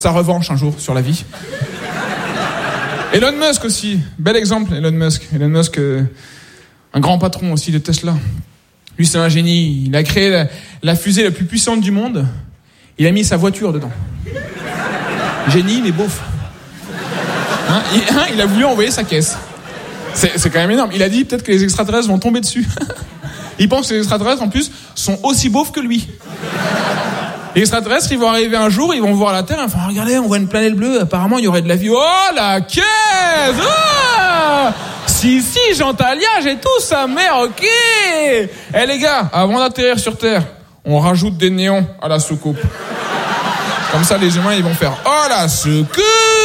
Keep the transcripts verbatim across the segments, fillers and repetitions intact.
sa revanche un jour sur la vie. Elon Musk aussi, bel exemple, Elon Musk. Elon Musk, euh, un grand patron aussi de Tesla. Lui, c'est un génie. Il a créé la, la fusée la plus puissante du monde. Il a mis sa voiture dedans. Génie, mais beauf. Hein, il, hein, il a voulu envoyer sa caisse. C'est, c'est quand même énorme. Il a dit peut-être que les extraterrestres vont tomber dessus. Il pense que les extraterrestres, en plus, sont aussi beaufs que lui. Les extraterrestres, ils vont arriver un jour, ils vont voir la Terre, ils vont faire, regardez, on voit une planète bleue, apparemment, il y aurait de la vie. Oh, la caisse! Oh si, si, Jean Talia, j'ai tout sa mère, ok! Eh les gars, avant d'atterrir sur Terre, on rajoute des néons à la soucoupe. Comme ça, les humains, ils vont faire, oh, la soucoupe!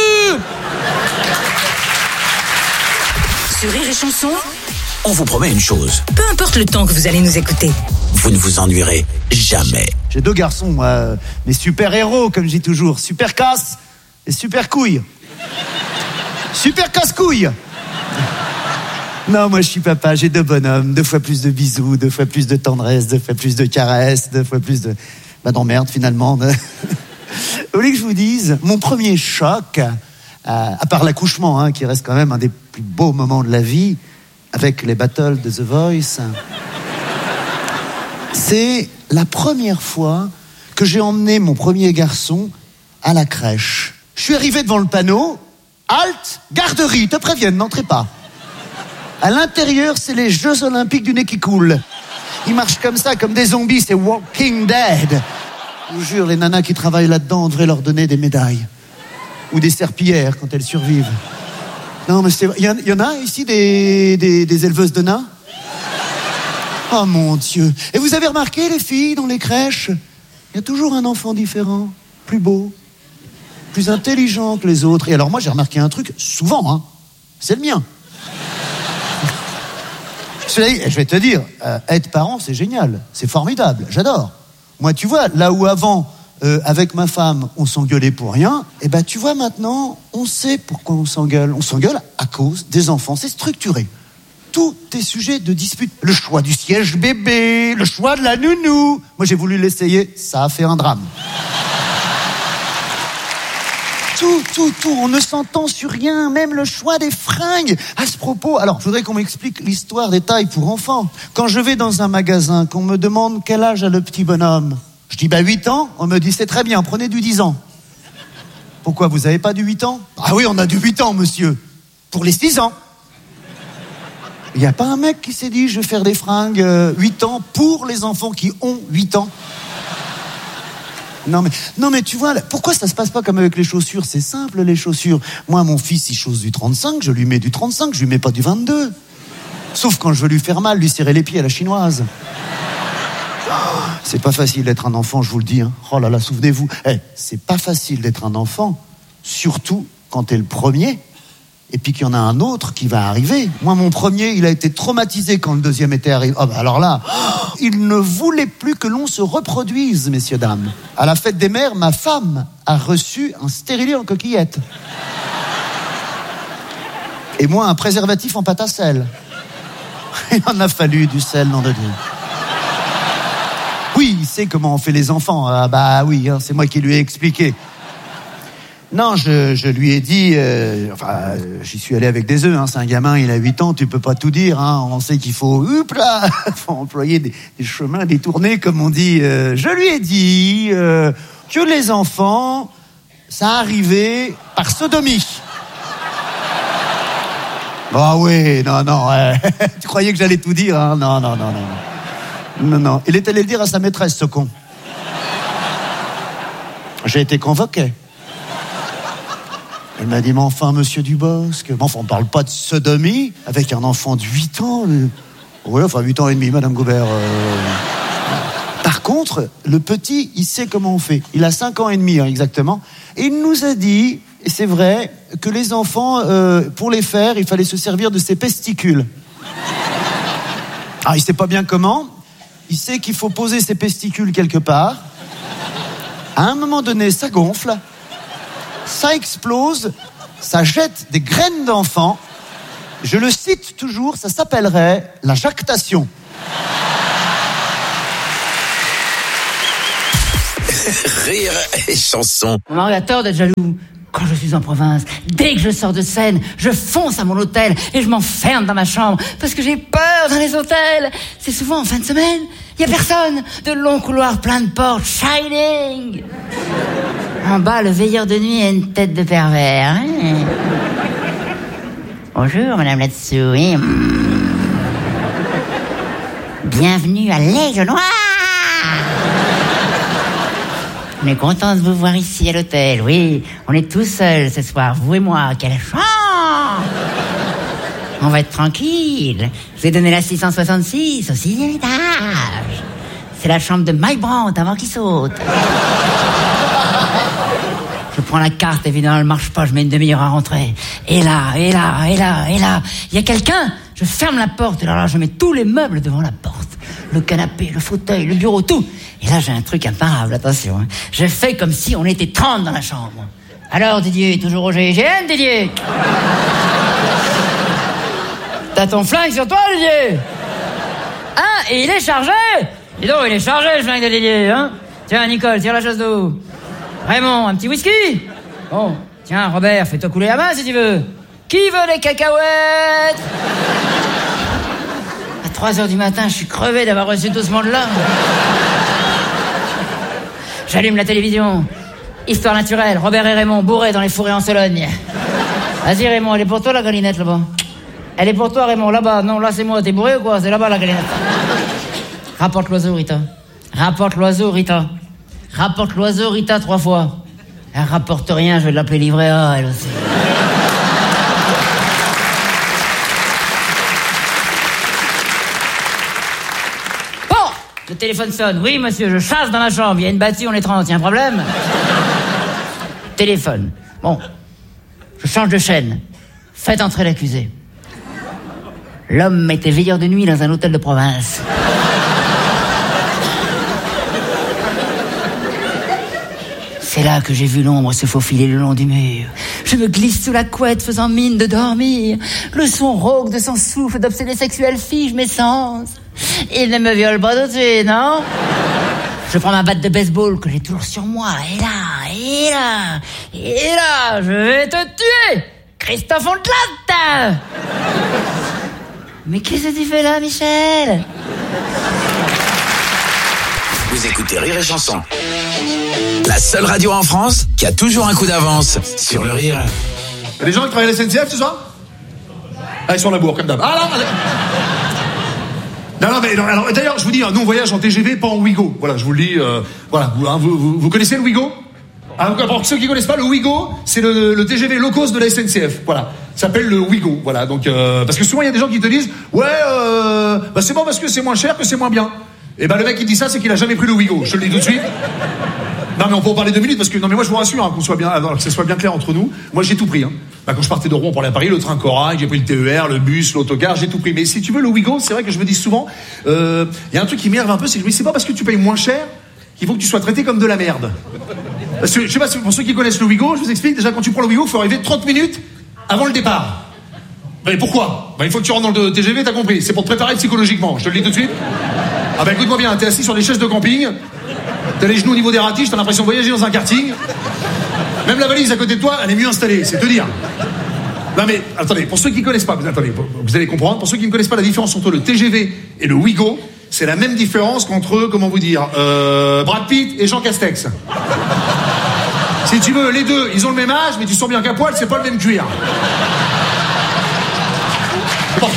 Sur Rire et Chanson, on vous promet une chose. peu importe le temps que vous allez nous écouter. Vous ne vous ennuierez jamais. J'ai deux garçons, moi, mes super-héros, comme je dis toujours. Super casse et super couille. Super casse-couille. Non, moi je suis papa, j'ai deux bonhommes, deux fois plus de bisous, deux fois plus de tendresse, deux fois plus de caresses, deux fois plus de... Bah non, merde, finalement. Vous voulez que je vous dise, mon premier choc, euh, à part l'accouchement, hein, qui reste quand même un des plus beaux moments de la vie, avec les battles de The Voice... C'est la première fois que j'ai emmené mon premier garçon à la crèche. Je suis arrivé devant le panneau, halte, garderie, te préviennent, n'entrez pas. À l'intérieur, c'est les Jeux Olympiques du nez qui coule. Ils marchent comme ça, comme des zombies, c'est Walking Dead. Je vous jure, les nanas qui travaillent là-dedans, on devrait leur donner des médailles. Ou des serpillères quand elles survivent. Non, mais c'est... Il y, y en a ici des, des, des éleveuses de nains ? Oh mon Dieu. Et vous avez remarqué, les filles, dans les crèches, il y a toujours un enfant différent, plus beau, plus intelligent que les autres. Et alors moi, j'ai remarqué un truc, souvent, hein, c'est le mien. Cela dit, je vais te dire, euh, être parent, c'est génial, c'est formidable, j'adore. Moi, tu vois, là où avant, euh, avec ma femme, on s'engueulait pour rien, et ben tu vois, maintenant, on sait pourquoi on s'engueule. On s'engueule à cause des enfants, c'est structuré. Tout est sujet de dispute. Le choix du siège bébé, le choix de la nounou. Moi, j'ai voulu l'essayer, ça a fait un drame. Tout, tout, tout, on ne s'entend sur rien, même le choix des fringues. À ce propos, alors, je voudrais qu'on m'explique l'histoire des tailles pour enfants. Quand je vais dans un magasin, qu'on me demande quel âge a le petit bonhomme, je dis, bah, huit ans, on me dit, c'est très bien, prenez du dix ans. Pourquoi, vous avez pas du huit ans? Ah oui, on a du huit ans, monsieur. Pour les six ans. Il n'y a pas un mec qui s'est dit, je vais faire des fringues euh, huit ans pour les enfants qui ont huit ans. Non mais, non mais tu vois, pourquoi ça se passe pas comme avec les chaussures? C'est simple, les chaussures. Moi, mon fils, il chausse du trente-cinq, je lui mets du trente-cinq, je lui mets pas du vingt-deux. Sauf quand je veux lui faire mal, lui serrer les pieds à la chinoise. Oh, c'est pas facile d'être un enfant, je vous le dis. Hein. Oh là là, souvenez-vous. Hey, c'est pas facile d'être un enfant, surtout quand t'es le premier. Et puis qu'il y en a un autre qui va arriver. Moi, mon premier, il a été traumatisé quand le deuxième était arrivé. Oh, bah alors là, oh, il ne voulait plus que l'on se reproduise, messieurs, dames. À la fête des mères, ma femme a reçu un stérilet en coquillette. Et moi, un préservatif en pâte à sel. Il en a fallu du sel, nom de Dieu. Oui, il sait comment on fait les enfants. Ah bah oui, hein, c'est moi qui lui ai expliqué. Non, je, je lui ai dit, euh, enfin, euh, j'y suis allé avec des œufs, hein, c'est un gamin, il a huit ans, tu peux pas tout dire, hein, on sait qu'il faut, hop là, faut employer des, des chemins détournés, comme on dit. Euh, je lui ai dit euh, que les enfants, ça arrivait par sodomie. Ah oh, oui, non, non, euh, tu croyais que j'allais tout dire, hein? Non, non, non, non, non, non. Il est allé le dire à sa maîtresse, ce con. J'ai été convoqué. Il m'a dit, mais enfin, monsieur Dubosc, mais enfin, on ne parle pas de sodomie avec un enfant de huit ans. Oui, enfin, huit ans et demi, madame Goubert. Euh... Par contre, le petit, il sait comment on fait. Il a cinq ans et demi, hein, exactement. Et il nous a dit, et c'est vrai, que les enfants, euh, pour les faire, il fallait se servir de ses pesticules. Ah, il sait pas bien comment. Il sait qu'il faut poser ses pesticules quelque part. À un moment donné, ça gonfle. Ça explose, ça jette des graines d'enfants. Je le cite toujours, ça s'appellerait la jactation. Rire et chanson. Mon mari a tort d'être jaloux. Quand je suis en province, dès que je sors de scène, je fonce à mon hôtel et je m'enferme dans ma chambre parce que j'ai peur dans les hôtels. C'est souvent en fin de semaine. Il y a personne. De longs couloirs pleins de portes. Shining. En bas, le veilleur de nuit a une tête de pervers. Hein. Bonjour, madame là-dessous. Hein. Bienvenue à l'Aigle Noir. On est content de vous voir ici à l'hôtel. Oui, on est tous seuls ce soir, vous et moi. Quelle chance! On va être tranquille. Je vous ai donné la six cent soixante-six, au sixième étage. C'est la chambre de Mike Brandt avant qu'il saute. Je prends la carte, évidemment, elle marche pas, je mets une demi-heure à rentrer. Et là, et là, et là, et là, il y a quelqu'un, je ferme la porte, et là, là, je mets tous les meubles devant la porte. Le canapé, le fauteuil, le bureau, tout. Et là, j'ai un truc imparable, attention. Hein. Je fais comme si on était trente dans la chambre. Alors, Didier, toujours au G I G N, Didier? T'as ton flingue sur toi, Didier? Hein? Et il est chargé? Dis donc, il est chargé, le flingue de Didier, hein? Tiens, Nicole, tire la chasse d'eau. Raymond, un petit whisky? Bon, tiens, Robert, fais-toi couler la main, si tu veux. Qui veut des cacahuètes? À trois heures du matin, je suis crevé d'avoir reçu tout ce monde-là. J'allume la télévision. Histoire naturelle, Robert et Raymond bourrés dans les fourrés en Sologne. Vas-y Raymond, elle est pour toi la galinette là-bas. Elle est pour toi Raymond, là-bas. Non, là c'est moi, t'es bourré ou quoi? C'est là-bas la galinette. Rapporte l'oiseau Rita. Rapporte l'oiseau Rita. Rapporte l'oiseau Rita trois fois. Elle rapporte rien, je vais l'appeler livret A, elle aussi. Le téléphone sonne. Oui, monsieur, je chasse dans ma chambre. Il y a une battue, on est trente. Il y a un problème? Téléphone. Bon. Je change de chaîne. Faites entrer l'accusé. L'homme était veilleur de nuit dans un hôtel de province. C'est là que j'ai vu l'ombre se faufiler le long du mur. Je me glisse sous la couette faisant mine de dormir. Le son rauque de son souffle d'obsédé sexuel fige mes sens. Il ne me viole pas tout de suite, non? Je prends ma batte de baseball que j'ai toujours sur moi. Et là, et là, et là, je vais te tuer, Christophe Ondelat. Mais qu'est-ce que tu fais là, Michel? Vous écoutez Rire et Chanson. La seule radio en France qui a toujours un coup d'avance sur le rire. Il y a des gens qui travaillent à la S N C F ce soir? Ah, ils sont à la bourre, comme d'hab. Ah là, allez. Non, non, mais non, alors, d'ailleurs, je vous dis, nous on voyage en T G V, pas en Ouigo. Voilà, je vous le dis. Euh, voilà, vous, hein, vous, vous, vous connaissez le Ouigo? Ah, pour ceux qui connaissent pas, le Ouigo, c'est le, le T G V low cost de la S N C F. Voilà, ça s'appelle le Ouigo. Voilà, donc euh, parce que souvent il y a des gens qui te disent, ouais, euh, bah c'est bon parce que c'est moins cher que c'est moins bien. Et ben le mec qui dit ça, c'est qu'il a jamais pris le Ouigo. Je te le dis tout de suite. Non mais on peut en parler deux minutes parce que non mais moi je vous rassure hein, qu'on soit bien, alors, que ce soit bien clair entre nous. Moi j'ai tout pris. Hein. Bah, quand je partais de Rouen pour aller à Paris, le train Corail, j'ai pris le T E R, le bus, l'autocar, j'ai tout pris. Mais si tu veux le Ouigo, c'est vrai que je me dis souvent, il euh, y a un truc qui m'énerve un peu, c'est que je me dis c'est pas parce que tu payes moins cher qu'il faut que tu sois traité comme de la merde. Parce que je sais pas pour ceux qui connaissent le Ouigo, je vous explique déjà quand tu prends le Ouigo, il faut arriver trente minutes avant le départ. Mais pourquoi? Bah, une fois que tu rentres dans le T G V, t'as compris. C'est pour te préparer psychologiquement. Je te le dis tout de suite. Ah bah écoute-moi bien, t'es assis sur des chaises de camping, t'as les genoux au niveau des ratiches, t'as l'impression de voyager dans un karting. Même la valise à côté de toi, elle est mieux installée, c'est te dire. Non mais, attendez, pour ceux qui connaissent pas, vous, attendez, vous allez comprendre, pour ceux qui ne connaissent pas la différence entre le T G V et le Ouigo, c'est la même différence qu'entre, comment vous dire, euh, Brad Pitt et Jean Castex. Si tu veux, les deux, ils ont le même âge, mais tu sens bien qu'à poil, c'est pas le même cuir. Bon.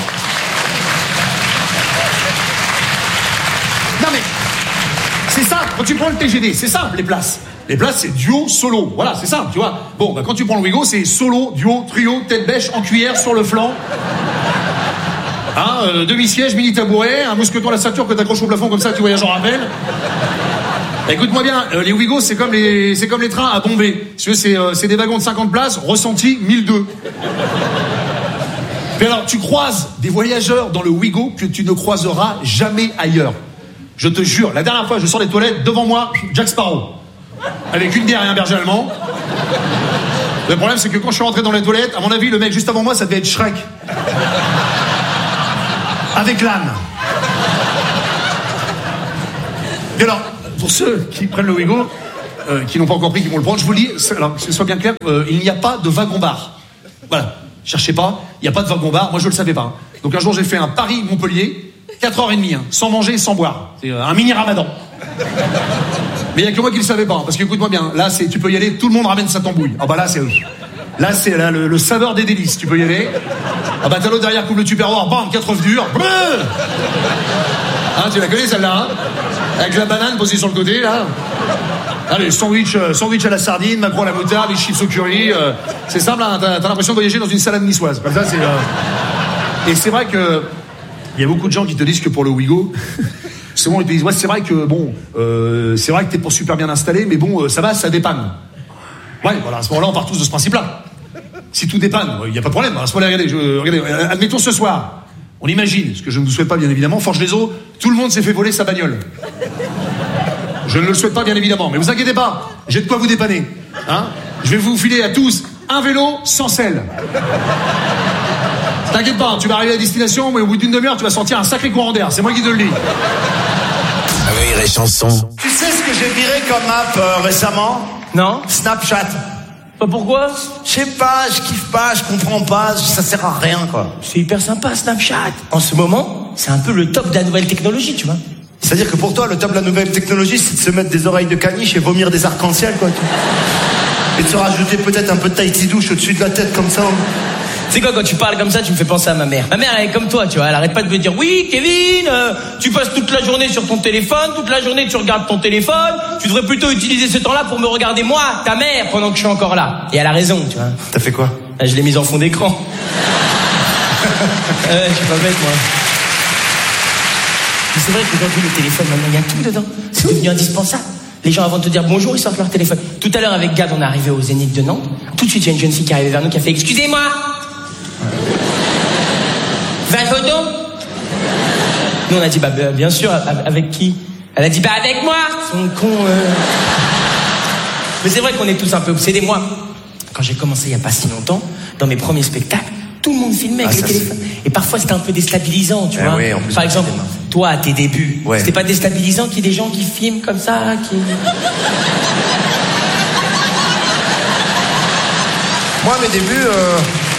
Non mais, c'est simple, quand tu prends le T G V, c'est simple les places. Les places, c'est duo, solo. Voilà, c'est simple, tu vois. Bon, bah, quand tu prends le Ouigo, c'est solo, duo, trio, tête bêche, en cuillère, sur le flanc. Hein, euh, demi-siège, mini-tabouret, un mousqueton à la ceinture que t'accroches au plafond comme ça, tu voyages en rappel. Bah, écoute-moi bien, euh, les Ouigo, c'est comme les, c'est comme les trains à Bombay. Si tu veux, c'est, euh, c'est des wagons de cinquante places, ressenti mille deux. Puis alors, tu croises des voyageurs dans le Ouigo que tu ne croiseras jamais ailleurs. Je te jure, la dernière fois, je sors des toilettes, devant moi, Jack Sparrow. Avec une bière et un berger allemand. Le problème, c'est que quand je suis rentré dans les toilettes, à mon avis, le mec juste avant moi, ça devait être Shrek. Avec l'âne. Et alors, pour ceux qui prennent le Ouigo, euh, qui n'ont pas encore pris, qui vont le prendre. Je vous le dis, alors que ce soit bien clair, euh, il n'y a pas de wagon-bar. Voilà, cherchez pas, il n'y a pas de wagon-bar. Moi, je le savais pas. Hein. Donc un jour, j'ai fait un Paris-Montpellier, quatre heures trente, hein, sans manger, sans boire. C'est euh, un mini-ramadan. Mais il n'y a que moi qui le savais pas, hein, parce qu'écoute-moi bien, là, c'est, tu peux y aller, tout le monde ramène sa tambouille. Ah bah là, c'est... Là, c'est là, le, le saveur des délices, tu peux y aller. Ah bah t'as l'autre derrière, coupe le tupperware, bam, quatre œufs durs. Hein, tu la connais celle-là, hein, avec la banane posée sur le côté, là. Allez, sandwich, euh, sandwich à la sardine, macarons à la moutarde, les chips au curry. Euh, c'est simple, hein, t'as, t'as l'impression de voyager dans une salade niçoise. Comme ça, c'est... Euh... Et c'est vrai que... Il y a beaucoup de gens qui te disent que pour le Ouigo... souvent, ils te disent, ouais, c'est vrai que, bon... Euh, c'est vrai que t'es pour super bien installé, mais bon, euh, ça va, ça dépanne. Ouais, voilà, à ce moment-là, on part tous de ce principe-là. Si tout dépanne, il n'y a pas de problème. À ce moment-là, regardez, je, regardez, admettons ce soir, on imagine, ce que je ne vous souhaite pas, bien évidemment, forge les os, tout le monde s'est fait voler sa bagnole. Je ne le souhaite pas, bien évidemment, mais vous inquiétez pas, j'ai de quoi vous dépanner. Hein, je vais vous filer à tous un vélo sans selle. T'inquiète pas, tu vas arriver à destination, mais au bout d'une demi-heure, tu vas sentir un sacré courant d'air. C'est moi qui te le dis. Rire et chanson. Tu sais ce que j'ai viré comme app euh, récemment? Non. Snapchat. Bah pourquoi? Je sais pas, je kiffe pas, je comprends pas, ça sert à rien quoi. C'est hyper sympa Snapchat. En ce moment, c'est un peu le top de la nouvelle technologie, tu vois. C'est-à-dire que pour toi, le top de la nouvelle technologie, c'est de se mettre des oreilles de caniche et vomir des arcs-en-ciel quoi. Et de se rajouter peut-être un peu de Tahiti douche au-dessus de la tête comme ça. Tu sais quoi, quand tu parles comme ça, tu me fais penser à ma mère. Ma mère, elle est comme toi, tu vois. Elle arrête pas de me dire, oui, Kevin, euh, tu passes toute la journée sur ton téléphone, toute la journée tu regardes ton téléphone. Tu devrais plutôt utiliser ce temps-là pour me regarder moi, ta mère, pendant que je suis encore là. Et elle a raison, tu vois. T'as fait quoi? Là, je l'ai mise en fond d'écran. euh, je suis pas bête, moi. Mais c'est vrai qu'aujourd'hui, le téléphone, maintenant, il y a tout dedans. C'est devenu indispensable. Les gens, avant de te dire bonjour, ils sortent leur téléphone. Tout à l'heure, avec Gad, on est arrivé au Zénith de Nantes. Tout de suite, il y a une jeune fille qui est arrivée vers nous qui a fait « Excusez-moi !» vingt photos? Nous on a dit bah bien sûr, avec qui? Elle a dit bah avec moi. Son con. Euh... Mais c'est vrai qu'on est tous un peu obsédés. Moi, quand j'ai commencé il y a pas si longtemps, dans mes premiers spectacles, tout le monde filmait avec ah, les téléphones. C'est... Et parfois c'était un peu déstabilisant, tu eh vois. Oui, en plus, par exemple, toi à tes débuts, ouais. C'était pas déstabilisant qu'il y ait des gens qui filment comme ça, qui. Moi mes débuts. Euh...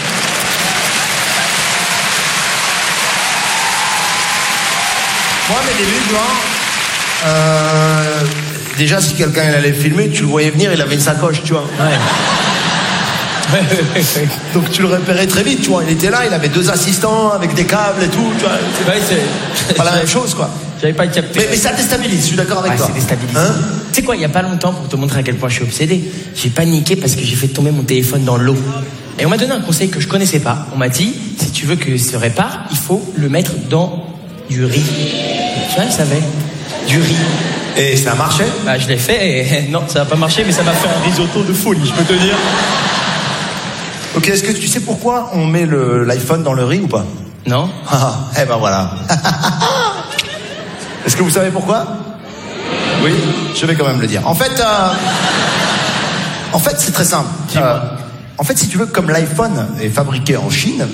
Moi, mes débuts, tu vois, euh, déjà, si quelqu'un il allait filmer, tu le voyais venir, il avait une sacoche, tu vois. Ouais. Donc, tu le repérais très vite, tu vois. Il était là, il avait deux assistants avec des câbles et tout, tu vois. Ouais, c'est pas la même chose, quoi. J'avais pas capté. Mais, mais ça déstabilise, je suis d'accord avec ouais, toi. C'est déstabilisant. Hein, tu sais quoi, il y a pas longtemps, pour te montrer à quel point je suis obsédé, j'ai paniqué parce que j'ai fait tomber mon téléphone dans l'eau. Et on m'a donné un conseil que je connaissais pas. On m'a dit, si tu veux que ça se répare, il faut le mettre dans du riz. Tu vois, je savais. Du riz. Et ça a marché? Bah, je l'ai fait et non, ça n'a pas marché, mais ça m'a fait un risotto de folie, je peux te dire. Ok, est-ce que tu sais pourquoi on met le, l'iPhone dans le riz ou pas? Non. Ah, eh ben voilà. Est-ce que vous savez pourquoi? Oui, je vais quand même le dire. En fait, euh, en fait, c'est très simple. Euh, en fait, si tu veux, comme l'iPhone est fabriqué en Chine.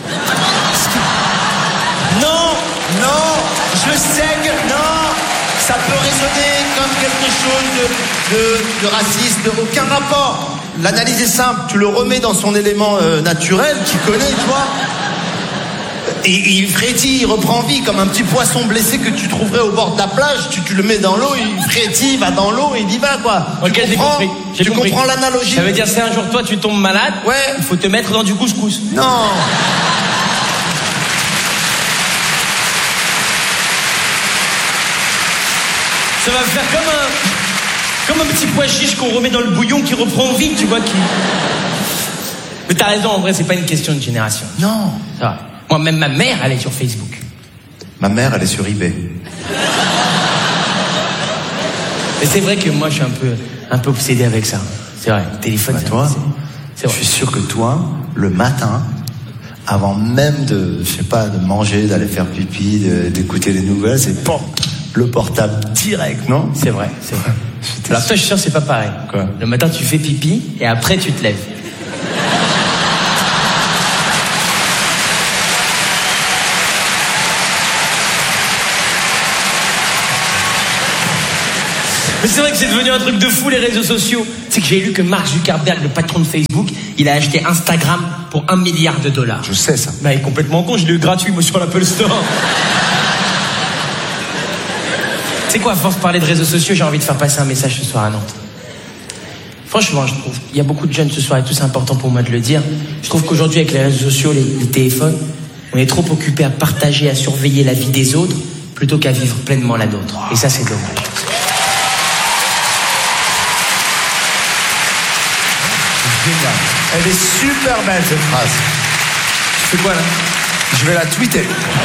Non, non, je sais que non, ça peut résonner comme quelque chose de, de, de raciste, de aucun rapport. L'analyse est simple, tu le remets dans son élément euh, naturel, qu'il connaît, tu vois. Et il frétille, il reprend vie comme un petit poisson blessé que tu trouverais au bord de la plage. Tu, tu le mets dans l'eau, il frétille, il va dans l'eau et il y va, quoi. Ok, tu j'ai comprends, compris. J'ai tu compris. comprends l'analogie? Ça veut dire si un jour toi tu tombes malade, ouais, il faut te mettre dans du couscous. Non. Ça va faire comme un, comme un petit pois chiche qu'on remet dans le bouillon qui reprend vie, tu vois, qui. Mais t'as raison, en vrai, c'est pas une question de génération. Non. Ça va. Moi, même ma mère, elle est sur Facebook. Ma mère, elle est sur eBay. Mais c'est vrai que moi, je suis un peu, un peu obsédé avec ça. C'est vrai, le téléphone, bah, c'est toi, c'est vrai. Je suis sûr que toi, le matin, avant même de, je sais pas, de manger, d'aller faire pipi, de, d'écouter les nouvelles, c'est bon, le portable direct, non? C'est vrai, c'est vrai. Alors toi, je suis sûr, c'est pas pareil. Quoi? Le matin, tu fais pipi et après, tu te lèves. Mais c'est vrai que c'est devenu un truc de fou, les réseaux sociaux. C'est que j'ai lu que Mark Zuckerberg, le patron de Facebook, il a acheté Instagram pour un milliard de dollars. Je sais ça. Bah, il est complètement con, je l'ai eu gratuit, moi, sur l'Apple Store. Tu sais quoi, à force de parler de réseaux sociaux, j'ai envie de faire passer un message ce soir à Nantes. Franchement, je trouve, il y a beaucoup de jeunes ce soir et tout, c'est important pour moi de le dire. Je trouve qu'aujourd'hui, avec les réseaux sociaux, les, les téléphones, on est trop occupé à partager, à surveiller la vie des autres, plutôt qu'à vivre pleinement la nôtre. Et ça, c'est dommage. Génial. Elle est super belle cette phrase. Tu fais quoi là? Je vais la tweeter.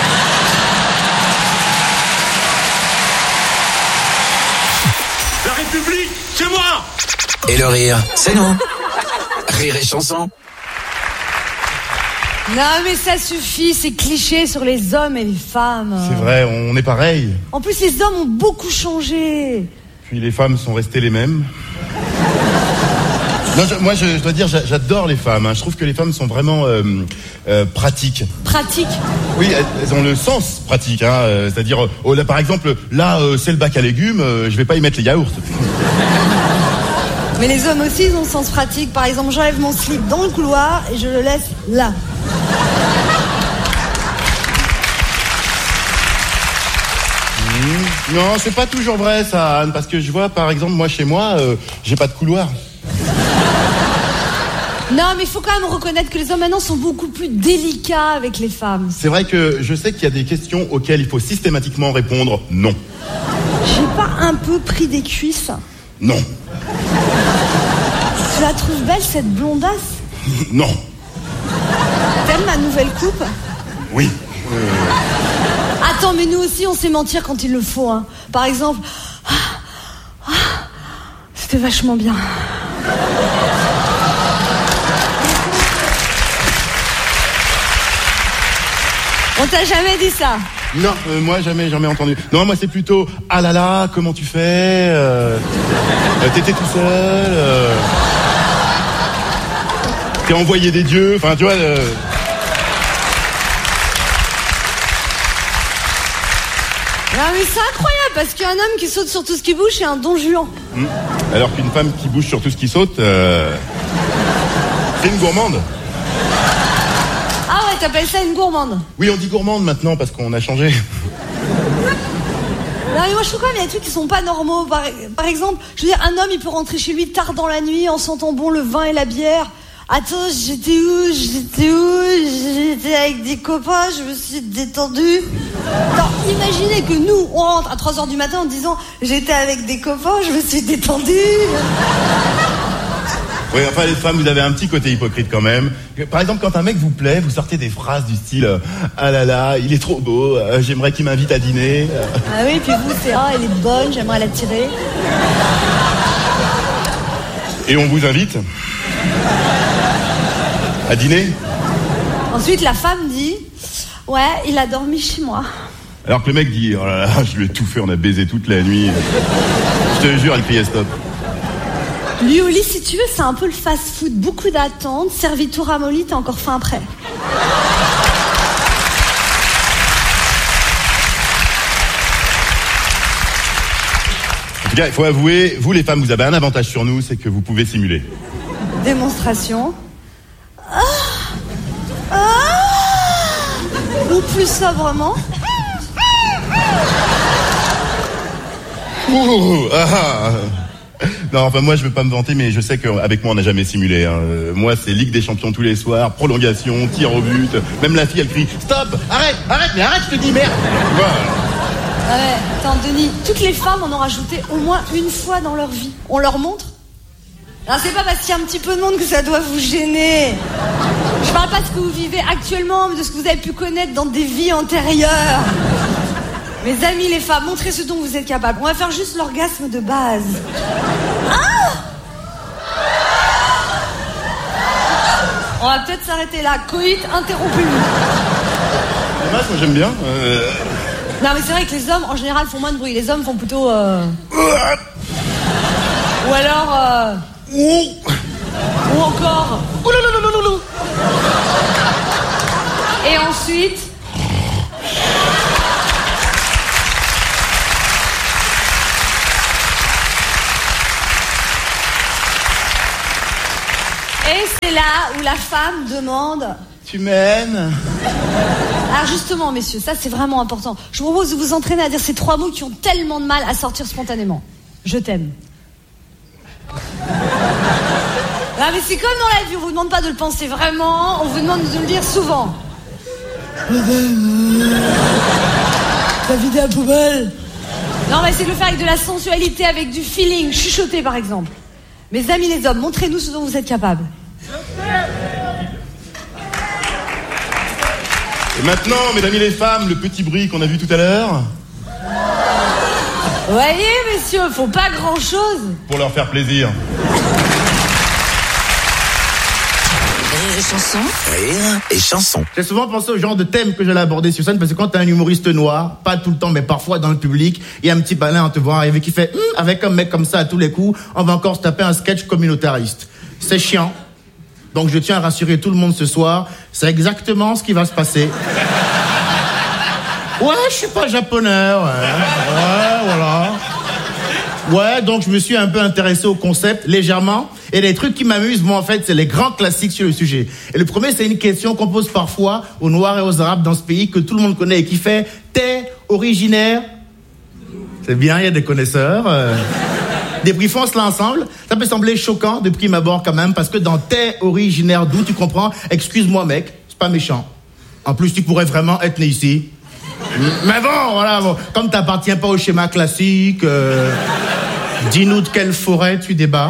La République, c'est moi! Et le rire, c'est nous. Rire et chanson. Non mais ça suffit, c'est cliché sur les hommes et les femmes. C'est vrai, on est pareil. En plus les hommes ont beaucoup changé. Puis les femmes sont restées les mêmes. Non, je, moi, je, je dois dire, j'adore les femmes. Hein. Je trouve que les femmes sont vraiment euh, euh, pratiques. Pratiques? Oui, elles, elles ont le sens pratique. Hein. Euh, c'est-à-dire, oh, là, par exemple, là, euh, c'est le bac à légumes, euh, je vais pas y mettre les yaourts. Mais les hommes aussi, ils ont le sens pratique. Par exemple, j'enlève mon slip dans le couloir et je le laisse là. Mmh. Non, c'est pas toujours vrai, ça, Anne, parce que je vois, par exemple, moi, chez moi, euh, j'ai pas de couloir. Non, mais il faut quand même reconnaître que les hommes maintenant sont beaucoup plus délicats avec les femmes. C'est vrai que je sais qu'il y a des questions auxquelles il faut systématiquement répondre non. J'ai pas un peu pris des cuisses? Non. Tu la trouves belle, cette blondasse? Non. T'aimes ma nouvelle coupe? Oui. Euh... Attends, mais nous aussi, on sait mentir quand il le faut. Hein. Par exemple, ah, ah, c'était vachement bien. On t'a jamais dit ça? Non, euh, moi jamais, jamais entendu. Non, moi c'est plutôt ah là là, comment tu fais euh, euh, t'étais tout seul euh, t'es envoyé des dieux, enfin tu vois. Euh... Non mais c'est incroyable parce qu'un homme qui saute sur tout ce qui bouge, c'est un don Juan. Mmh. Alors qu'une femme qui bouge sur tout ce qui saute, euh... c'est une gourmande. Ah ouais, t'appelles ça une gourmande? Oui, on dit gourmande maintenant parce qu'on a changé. Non mais moi je trouve quand même il y a des trucs qui sont pas normaux. Par, par exemple, je veux dire, un homme il peut rentrer chez lui tard dans la nuit en sentant bon le vin et la bière. Attends, j'étais où? J'étais où? J'étais avec des copains, je me suis détendue. Alors, imaginez que nous, on rentre à trois heures du matin en disant j'étais avec des copains, je me suis détendue. Oui, enfin les femmes, vous avez un petit côté hypocrite quand même. Par exemple, quand un mec vous plaît, vous sortez des phrases du style ah là là, il est trop beau, euh, j'aimerais qu'il m'invite à dîner. Ah oui, puis vous, c'est ah, elle est bonne, j'aimerais la tirer. Et on vous invite à dîner. Ensuite, la femme dit ouais, il a dormi chez moi. Alors que le mec dit oh là là, je lui ai tout fait, on a baisé toute la nuit. Je te jure, elle criait stop. Lui au lit, si tu veux, c'est un peu le fast-food. Beaucoup d'attentes, servi tout ramolli, t'as encore faim après. En tout cas, il faut avouer, vous les femmes, vous avez un avantage sur nous, c'est que vous pouvez simuler. Démonstration. Ah ah Ou plus sobrement. Ouh, ah. Non, enfin moi je veux pas me vanter, mais je sais qu'avec moi on n'a jamais simulé. Hein. Moi c'est Ligue des Champions tous les soirs, prolongation, tir au but. Même la fille elle crie stop, arrête, arrête, mais arrête, je te dis merde. Voilà. Ah ouais, attends Denis, toutes les femmes en ont rajouté au moins une fois dans leur vie. On leur montre? Alors c'est pas parce qu'il y a un petit peu de monde que ça doit vous gêner. Je parle pas de ce que vous vivez actuellement, mais de ce que vous avez pu connaître dans des vies antérieures. Mes amis les femmes, montrez ce dont vous êtes capables. On va faire juste l'orgasme de base. Ah On va peut-être s'arrêter là. Coït interrompu. Dommage, moi j'aime bien. Euh... Non mais c'est vrai que les hommes en général font moins de bruit. Les hommes font plutôt... Euh... Ou alors... Euh... Ou encore... Et ensuite... C'est là où la femme demande... Tu m'aimes? Alors justement, messieurs, ça c'est vraiment important. Je vous propose de vous entraîner à dire ces trois mots qui ont tellement de mal à sortir spontanément. Je t'aime. Non mais c'est comme dans la vie, on vous demande pas de le penser vraiment, on vous demande de le dire souvent. Ta vie de la poubelle. Non mais c'est de le faire avec de la sensualité, avec du feeling, chuchoter par exemple. Mes amis les hommes, montrez-nous ce dont vous êtes capables. Et maintenant, mesdames et les femmes, le petit bruit qu'on a vu tout à l'heure. Voyez, messieurs, faut pas grand-chose. Pour leur faire plaisir. Rire et chanson. Rire et chanson. J'ai souvent pensé au genre de thème que j'allais aborder sur scène parce que quand t'es un humoriste noir, pas tout le temps mais parfois dans le public, il y a un petit balin à te voir arriver qui fait hm, avec un mec comme ça à tous les coups, on va encore se taper un sketch communautariste. C'est chiant. Donc je tiens à rassurer tout le monde ce soir, c'est exactement ce qui va se passer. Ouais, je suis pas japonais, ouais. Ouais, voilà. Ouais, donc je me suis un peu intéressé au concept, légèrement. Et les trucs qui m'amusent, moi, en fait, c'est les grands classiques sur le sujet. Et le premier, c'est une question qu'on pose parfois aux Noirs et aux Arabes dans ce pays que tout le monde connaît et qui fait « T'es originaire ?» C'est bien, il y a des connaisseurs. Euh... Débriefons cela ensemble. Ça peut sembler choquant de prime abord quand même, parce que dans « T'es originaire d'où ?» tu comprends, excuse-moi mec, c'est pas méchant. En plus, tu pourrais vraiment être né ici. Mais bon, voilà, bon, comme t'appartiens pas au schéma classique, euh, dis-nous de quelle forêt tu débarques.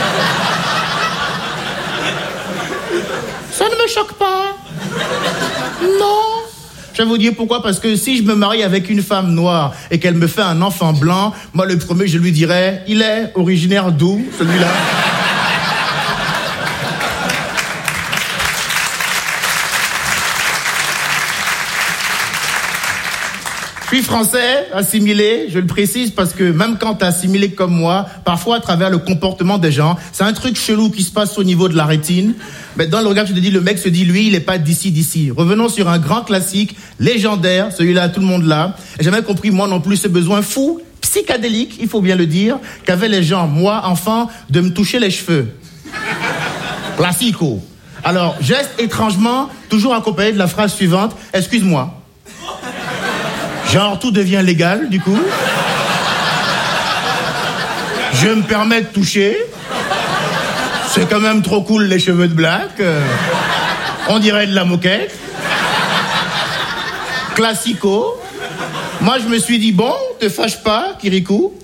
Ça ne me choque pas. Non. Je vais vous dire pourquoi, parce que si je me marie avec une femme noire et qu'elle me fait un enfant blanc, moi le premier je lui dirais, il est originaire d'où, celui-là? Je suis français, assimilé, je le précise parce que même quand t'es assimilé comme moi, parfois à travers le comportement des gens, c'est un truc chelou qui se passe au niveau de la rétine. Mais dans le regard, je te dis, le mec se dit, lui, il est pas d'ici, d'ici. Revenons sur un grand classique, légendaire, celui-là, tout le monde là. J'ai jamais compris, moi non plus, ce besoin fou, psychédélique, il faut bien le dire, qu'avaient les gens, moi, enfant, de me toucher les cheveux. Classico. Alors, geste étrangement, toujours accompagné de la phrase suivante, excuse-moi. Genre, tout devient légal, du coup. Je me permets de toucher. C'est quand même trop cool, les cheveux de black. Euh, on dirait de la moquette. Classico. Moi, je me suis dit, bon, te fâche pas, Kirikou.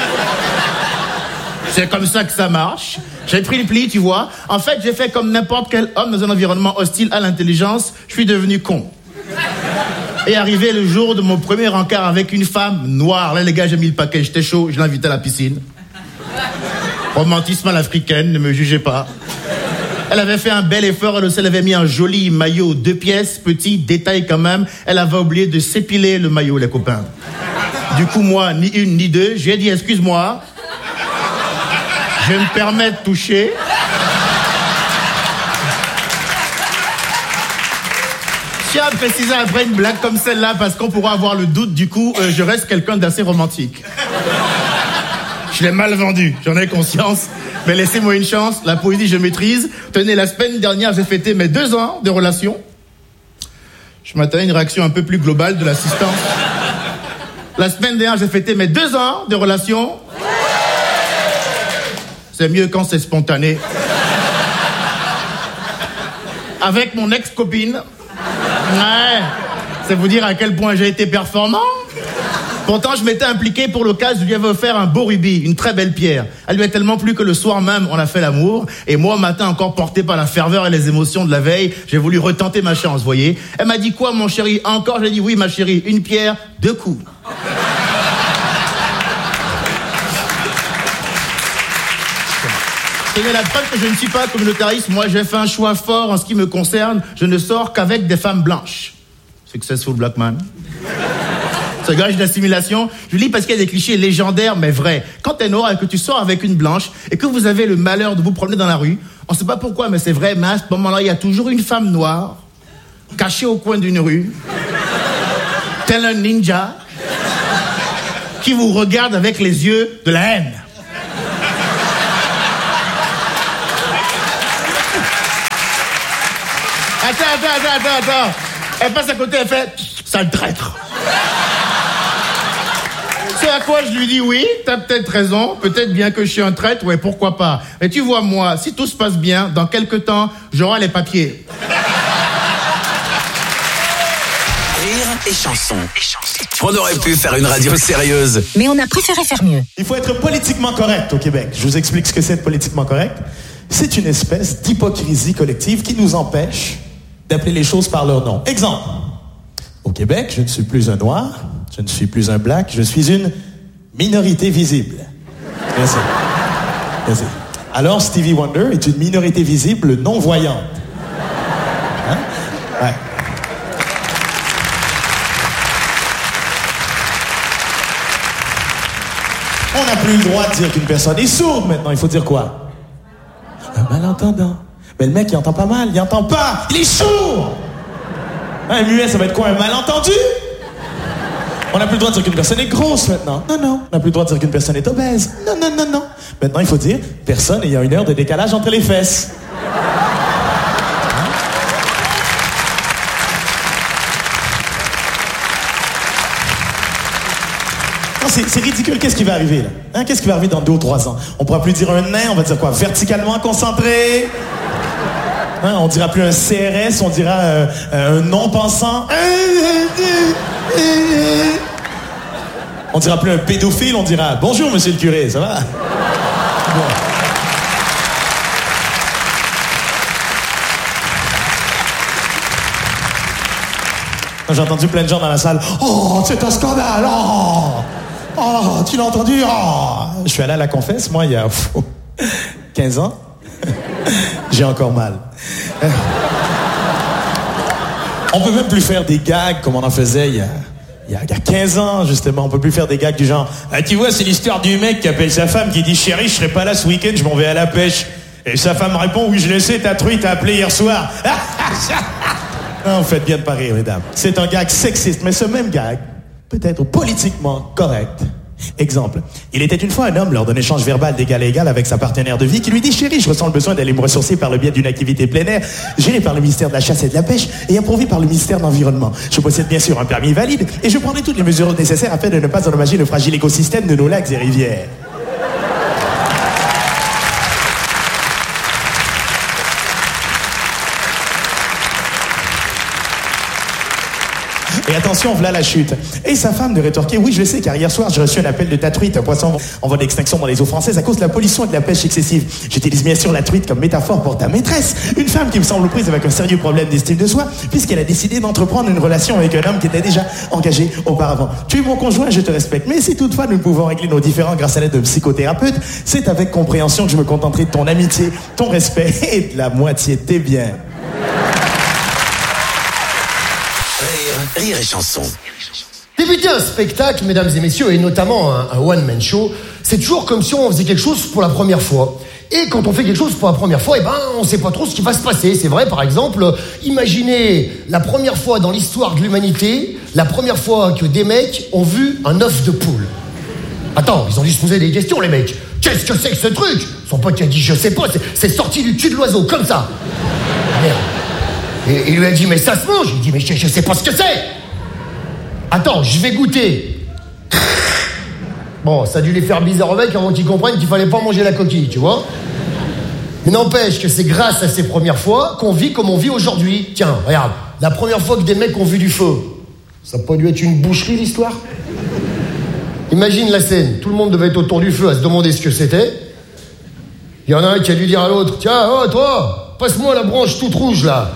C'est comme ça que ça marche. J'ai pris le pli, tu vois. En fait, j'ai fait comme n'importe quel homme dans un environnement hostile à l'intelligence. Je suis devenu con. Et arrivé le jour de mon premier encart avec une femme noire. Là, les gars, j'ai mis le paquet, j'étais chaud, je l'invitais à la piscine. Romantisme à l'africaine, ne me jugez pas. Elle avait fait un bel effort, elle aussi, elle avait mis un joli maillot, deux pièces, petit, détail quand même. Elle avait oublié de s'épiler le maillot, les copains. Du coup, moi, ni une, ni deux, j'ai dit, excuse-moi, je me permets de toucher. Je tiens à préciser après une blague comme celle-là parce qu'on pourra avoir le doute, du coup, euh, je reste quelqu'un d'assez romantique. Je l'ai mal vendu, j'en ai conscience, mais laissez-moi une chance, la poésie je maîtrise. Tenez, la semaine dernière, j'ai fêté mes deux ans de relation. Je m'attendais à une réaction un peu plus globale de l'assistance. La semaine dernière, j'ai fêté mes deux ans de relation. C'est mieux quand c'est spontané. Avec mon ex-copine. Ouais, c'est vous dire à quel point j'ai été performant. Pourtant, je m'étais impliqué pour l'occasion, je lui avais offert un beau rubis, une très belle pierre. Elle lui a tellement plu que le soir même, on a fait l'amour. Et moi, au matin, encore porté par la ferveur et les émotions de la veille, j'ai voulu retenter ma chance, vous voyez. Elle m'a dit quoi, mon chéri? Encore? J'ai dit oui, ma chérie, une pierre, deux coups. C'est la preuve que je ne suis pas communautariste. Moi, j'ai fait un choix fort en ce qui me concerne. Je ne sors qu'avec des femmes blanches. Successful black man. Ce gage d'assimilation, je lis parce qu'il y a des clichés légendaires, mais vrais. Quand t'es noir et que tu sors avec une blanche et que vous avez le malheur de vous promener dans la rue, on sait pas pourquoi, mais c'est vrai, mais à ce moment-là, il y a toujours une femme noire, cachée au coin d'une rue, tel un ninja, qui vous regarde avec les yeux de la haine. Attends, attends, attends, attends, attends. Elle passe à côté, elle fait sale traître. C'est à quoi je lui dis oui, t'as peut-être raison, peut-être bien que je suis un traître, ouais, pourquoi pas. Mais tu vois, moi, si tout se passe bien, dans quelques temps, j'aurai les papiers. Rire et chanson. On aurait pu faire une radio sérieuse. Mais on a préféré faire mieux. Il faut être politiquement correct au Québec. Je vous explique ce que c'est être politiquement correct. C'est une espèce d'hypocrisie collective qui nous empêche d'appeler les choses par leur nom. Exemple. Au Québec, je ne suis plus un noir, je ne suis plus un black, je suis une minorité visible. Merci. Merci. Alors, Stevie Wonder est une minorité visible non-voyante. Hein? Ouais. On n'a plus le droit de dire qu'une personne est sourde maintenant. Il faut dire quoi? Un malentendant. Mais le mec, il entend pas mal. Il entend pas. Il est sourd. Un muet, ça va être quoi? Un malentendu? On n'a plus le droit de dire qu'une personne est grosse maintenant. Non, non. On n'a plus le droit de dire qu'une personne est obèse. Non, non, non, non. Maintenant, il faut dire personne ayant une heure de décalage entre les fesses. C'est, c'est ridicule. Qu'est-ce qui va arriver, là? Hein? Qu'est-ce qui va arriver dans deux ou trois ans? On pourra plus dire un nain, on va dire quoi? Verticalement concentré? Hein? On dira plus un C R S, on dira euh, un non-pensant. On dira plus un pédophile, on dira bonjour, monsieur le curé, ça va? Bon. J'ai entendu plein de gens dans la salle. Oh, c'est un scandale! Oh! Oh, tu l'as entendu? Oh. Je suis allé à la confesse, moi, il y a oh, quinze ans. J'ai encore mal. On peut même plus faire des gags comme on en faisait il y a, il y a, il y a quinze ans, justement. On peut plus faire des gags du genre ah, tu vois, c'est l'histoire du mec qui appelle sa femme, qui dit chérie, je serai pas là ce week-end, je m'en vais à la pêche. Et sa femme répond oui, je le sais, ta truie t'a appelé hier soir. Non, vous faites bien de pas rire, mesdames. C'est un gag sexiste, mais ce même gag peut être politiquement correct. Exemple. Il était une fois un homme lors d'un échange verbal d'égal à égal avec sa partenaire de vie qui lui dit « Chérie, je ressens le besoin d'aller me ressourcer par le biais d'une activité plein air, gérée par le ministère de la Chasse et de la Pêche et approuvée par le ministère de l'Environnement. Je possède bien sûr un permis valide et je prendrai toutes les mesures nécessaires afin de ne pas endommager le fragile écosystème de nos lacs et rivières. » Et attention, voilà la chute. Et sa femme de rétorquer, oui, je le sais, car hier soir, j'ai reçu un appel de ta truite, un poisson en voie d'extinction dans les eaux françaises à cause de la pollution et de la pêche excessive. J'utilise bien sûr la truite comme métaphore pour ta maîtresse, une femme qui me semble prise avec un sérieux problème d'estime de soi, puisqu'elle a décidé d'entreprendre une relation avec un homme qui était déjà engagé auparavant. Tu es mon conjoint, je te respecte, mais si toutefois nous pouvons régler nos différends grâce à l'aide d'un psychothérapeute, c'est avec compréhension que je me contenterai de ton amitié, ton respect et de la moitié de tes biens. Rire et chanson. Débuter un spectacle, mesdames et messieurs, et notamment un, un one-man show, c'est toujours comme si on faisait quelque chose pour la première fois. Et quand on fait quelque chose pour la première fois, eh ben, on sait pas trop ce qui va se passer. C'est vrai, par exemple, imaginez la première fois dans l'histoire de l'humanité, la première fois que des mecs ont vu un œuf de poule. Attends, ils ont dû se poser des questions, les mecs. Qu'est-ce que c'est que ce truc? Son pote a dit, je sais pas, c'est, c'est sorti du cul de l'oiseau, comme ça. Merde. Et il lui a dit, mais ça se mange. Il dit, mais je, je sais pas ce que c'est. Attends, je vais goûter. Bon, ça a dû les faire bizarre au mec avant qu'ils comprennent qu'il fallait pas manger la coquille, tu vois. Mais n'empêche que c'est grâce à ces premières fois qu'on vit comme on vit aujourd'hui. Tiens, regarde, la première fois que des mecs ont vu du feu, ça n'a pas dû être une boucherie, l'histoire? Imagine la scène, tout le monde devait être autour du feu à se demander ce que c'était. Il y en a un qui a dû dire à l'autre, tiens, oh, toi, passe-moi la branche toute rouge, là.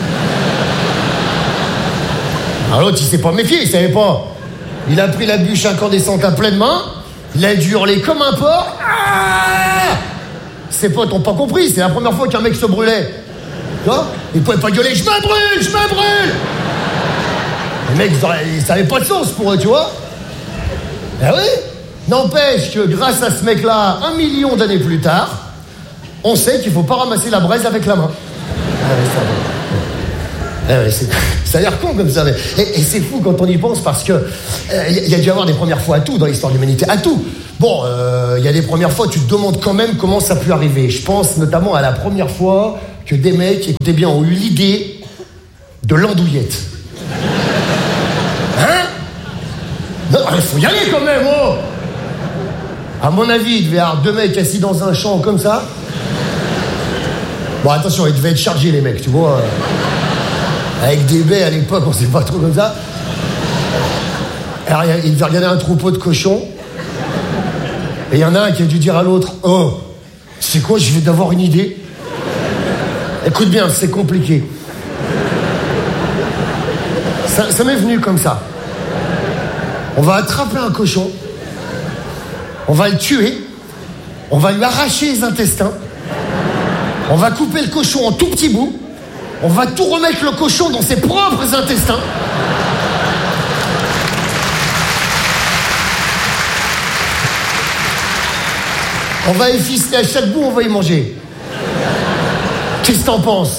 Alors l'autre, il s'est pas méfié, il savait pas. Il a pris la bûche incandescente à pleine main, il a dû hurler comme un porc. Ah, ses potes ont pas compris, c'est la première fois qu'un mec se brûlait. Tu vois? Il pouvait pas gueuler, je me brûle, je me brûle. Les mecs, ils, ça avait pas de sens pour eux, tu vois. Ben oui. N'empêche que grâce à ce mec-là, un million d'années plus tard, on sait qu'il faut pas ramasser la braise avec la main. Ah, mais ça va. Euh, ça a l'air con comme ça, mais... et, et c'est fou quand on y pense parce que il euh, y, y a dû y avoir des premières fois à tout dans l'histoire de l'humanité, à tout. Bon, il euh, y a des premières fois, tu te demandes quand même comment ça a pu arriver. Je pense notamment à la première fois que des mecs, écoutez bien, ont eu l'idée de l'andouillette. Hein? Non, il faut y aller quand même, oh! À mon avis, il devait y avoir deux mecs assis dans un champ comme ça. Bon, attention, ils devaient être chargés, les mecs, tu vois. Avec des baies à l'époque, on sait pas trop comme ça. Alors, il devait regarder un troupeau de cochons. Et il y en a un qui a dû dire à l'autre, oh, tu sais quoi, je vais d'avoir une idée. Écoute bien, c'est compliqué. Ça, ça m'est venu comme ça. On va attraper un cochon, on va le tuer, on va lui arracher les intestins, on va couper le cochon en tout petits bouts, on va tout remettre le cochon dans ses propres intestins. On va efficer à chaque bout, on va y manger. Qu'est-ce que t'en penses?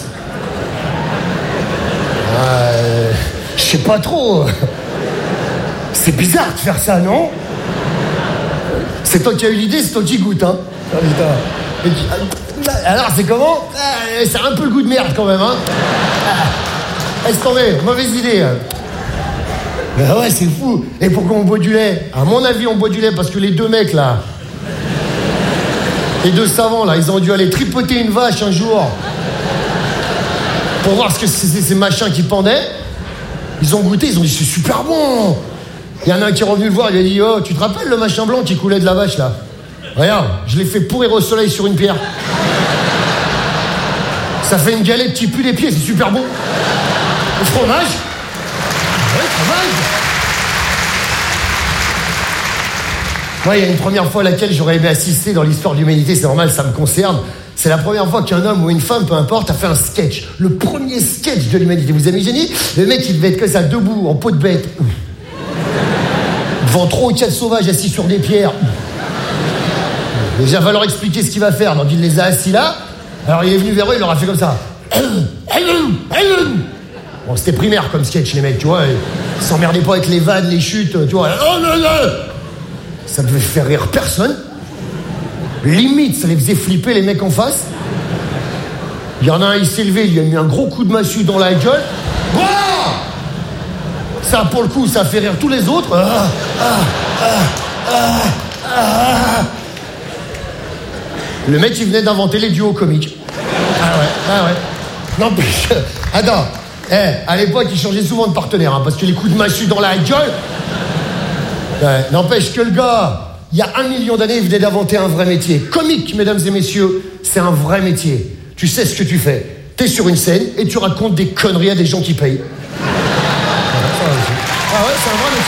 euh, Je sais pas trop. C'est bizarre de faire ça, non? C'est toi qui as eu l'idée, c'est toi qui goûte, hein? Ah, putain. Alors, c'est comment? C'est un peu le goût de merde, quand même, hein? Laisse tomber, mauvaise idée. Ben ouais, c'est fou. Et pourquoi on boit du lait? À mon avis, on boit du lait parce que les deux mecs, là... Les deux savants, là, ils ont dû aller tripoter une vache un jour pour voir ce que c'est ces machins qui pendaient. Ils ont goûté, ils ont dit, c'est super bon. Il y en a un qui est revenu le voir, il a dit, oh, tu te rappelles le machin blanc qui coulait de la vache, là? Regarde, je l'ai fait pourrir au soleil sur une pierre. Ça fait une galette qui pue les pieds, c'est super bon. Le fromage? Ouais, fromage. Moi, il y a une première fois à laquelle j'aurais aimé assister dans l'histoire de l'humanité, c'est normal, ça me concerne. C'est la première fois qu'un homme ou une femme, peu importe, a fait un sketch. Le premier sketch de l'humanité. Vous imaginez? Le mec, il devait être que ça, debout, en peau de bête. Devant trois ou quatre sauvages assis sur des pierres. Déjà, il va leur expliquer ce qu'il va faire. Donc, il les a assis là. Alors, il est venu vers eux, il leur a fait comme ça. Bon, c'était primaire comme sketch, les mecs, tu vois. Ils s'emmerdaient pas avec les vannes, les chutes, tu vois. Ça devait faire rire personne. Limite, ça les faisait flipper, les mecs en face. Il y en a un, il s'est levé, il lui a mis un gros coup de massue dans la gueule. Wow, ça, pour le coup, ça fait rire tous les autres. Ah, ah, ah, ah, ah. Le mec, il venait d'inventer les duos comiques. Ah ouais, ah ouais. Non, mais... Attends, eh, à l'époque, il changeait souvent de partenaire, hein, parce que les coups de massue dans la gueule... Ouais, n'empêche que le gars, il y a un million d'années, il venait d'inventer un vrai métier. Comique, mesdames et messieurs, c'est un vrai métier. Tu sais ce que tu fais. T'es sur une scène et tu racontes des conneries à des gens qui payent. Ah ouais, c'est un vrai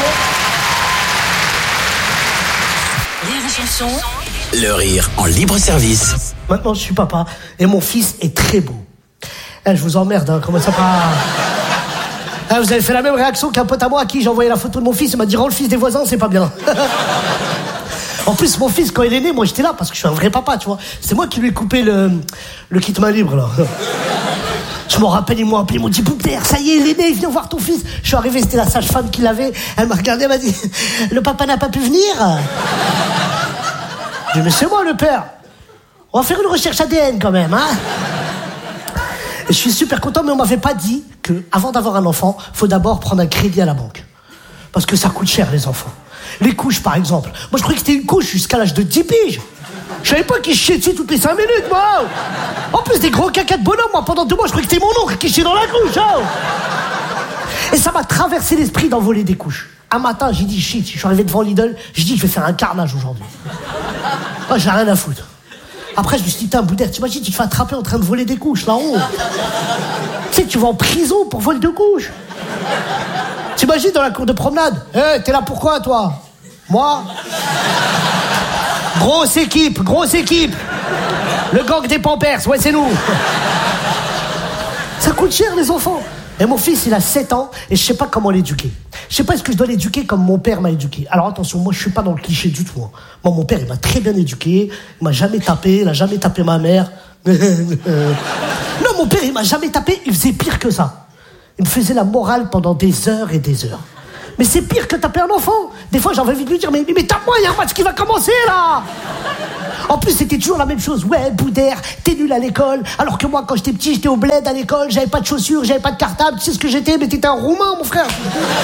métier. Rire et chanson. Le rire en libre service. Maintenant, je suis papa et mon fils est très beau. Eh, je vous emmerde, hein, comment ça pas... Ah, vous avez fait la même réaction qu'un pote à moi à qui j'ai envoyé la photo de mon fils. Il m'a dit, rends le fils des voisins, c'est pas bien. En plus, mon fils, quand il est né, moi j'étais là parce que je suis un vrai papa, tu vois. C'est moi qui lui ai coupé le, le kit main libre, là. Je m'en rappelle, ils m'ont appelé, ils m'ont dit, Poupère, ça y est, il est né, viens voir ton fils. Je suis arrivé, c'était la sage-femme qui l'avait. Elle m'a regardé, elle m'a dit, le papa n'a pas pu venir. J'ai dit, mais c'est moi le père. On va faire une recherche A D N quand même, hein. Et je suis super content, mais on m'avait pas dit que avant d'avoir un enfant, faut d'abord prendre un crédit à la banque. Parce que ça coûte cher, les enfants. Les couches, par exemple. Moi, je croyais que c'était une couche jusqu'à l'âge de dix piges. Je savais pas qu'ils chiaient dessus toutes les cinq minutes, moi. En plus, des gros caca de bonhomme, moi, pendant deux mois, je croyais que c'était mon oncle qui chiait dans la couche, hein. Et ça m'a traversé l'esprit d'envoler des couches. Un matin, j'ai dit, shit, je suis arrivé devant Lidl, j'ai dit, je vais faire un carnage aujourd'hui. Moi, j'ai rien à foutre. Après, je me suis dit, t'es Boudère, t'imagines, tu te fais attraper en train de voler des couches, là haut. Tu sais que tu vas en prison pour vol de couches. T'imagines dans la cour de promenade. Eh, hey, t'es là pourquoi, toi? Moi? Grosse équipe, grosse équipe. Le gang des Pampers, ouais, c'est nous. Ça coûte cher, les enfants. Et mon fils, il a sept ans, et je sais pas comment l'éduquer. Je sais pas est-ce que je dois l'éduquer comme mon père m'a éduqué. Alors attention, moi je suis pas dans le cliché du tout. Hein. Moi, mon père, il m'a très bien éduqué. Il m'a jamais tapé, il a jamais tapé ma mère. Non, mon père, il m'a jamais tapé, il faisait pire que ça. Il me faisait la morale pendant des heures et des heures. Mais c'est pire que taper un enfant. Des fois, j'avais envie de lui dire, mais, mais tape-moi, il y a un match qui va commencer, là. En plus, c'était toujours la même chose. Ouais, Boudère, t'es nul à l'école. Alors que moi, quand j'étais petit, j'étais au bled à l'école, j'avais pas de chaussures, j'avais pas de cartable. Tu sais ce que j'étais? Mais t'étais un Roumain, mon frère.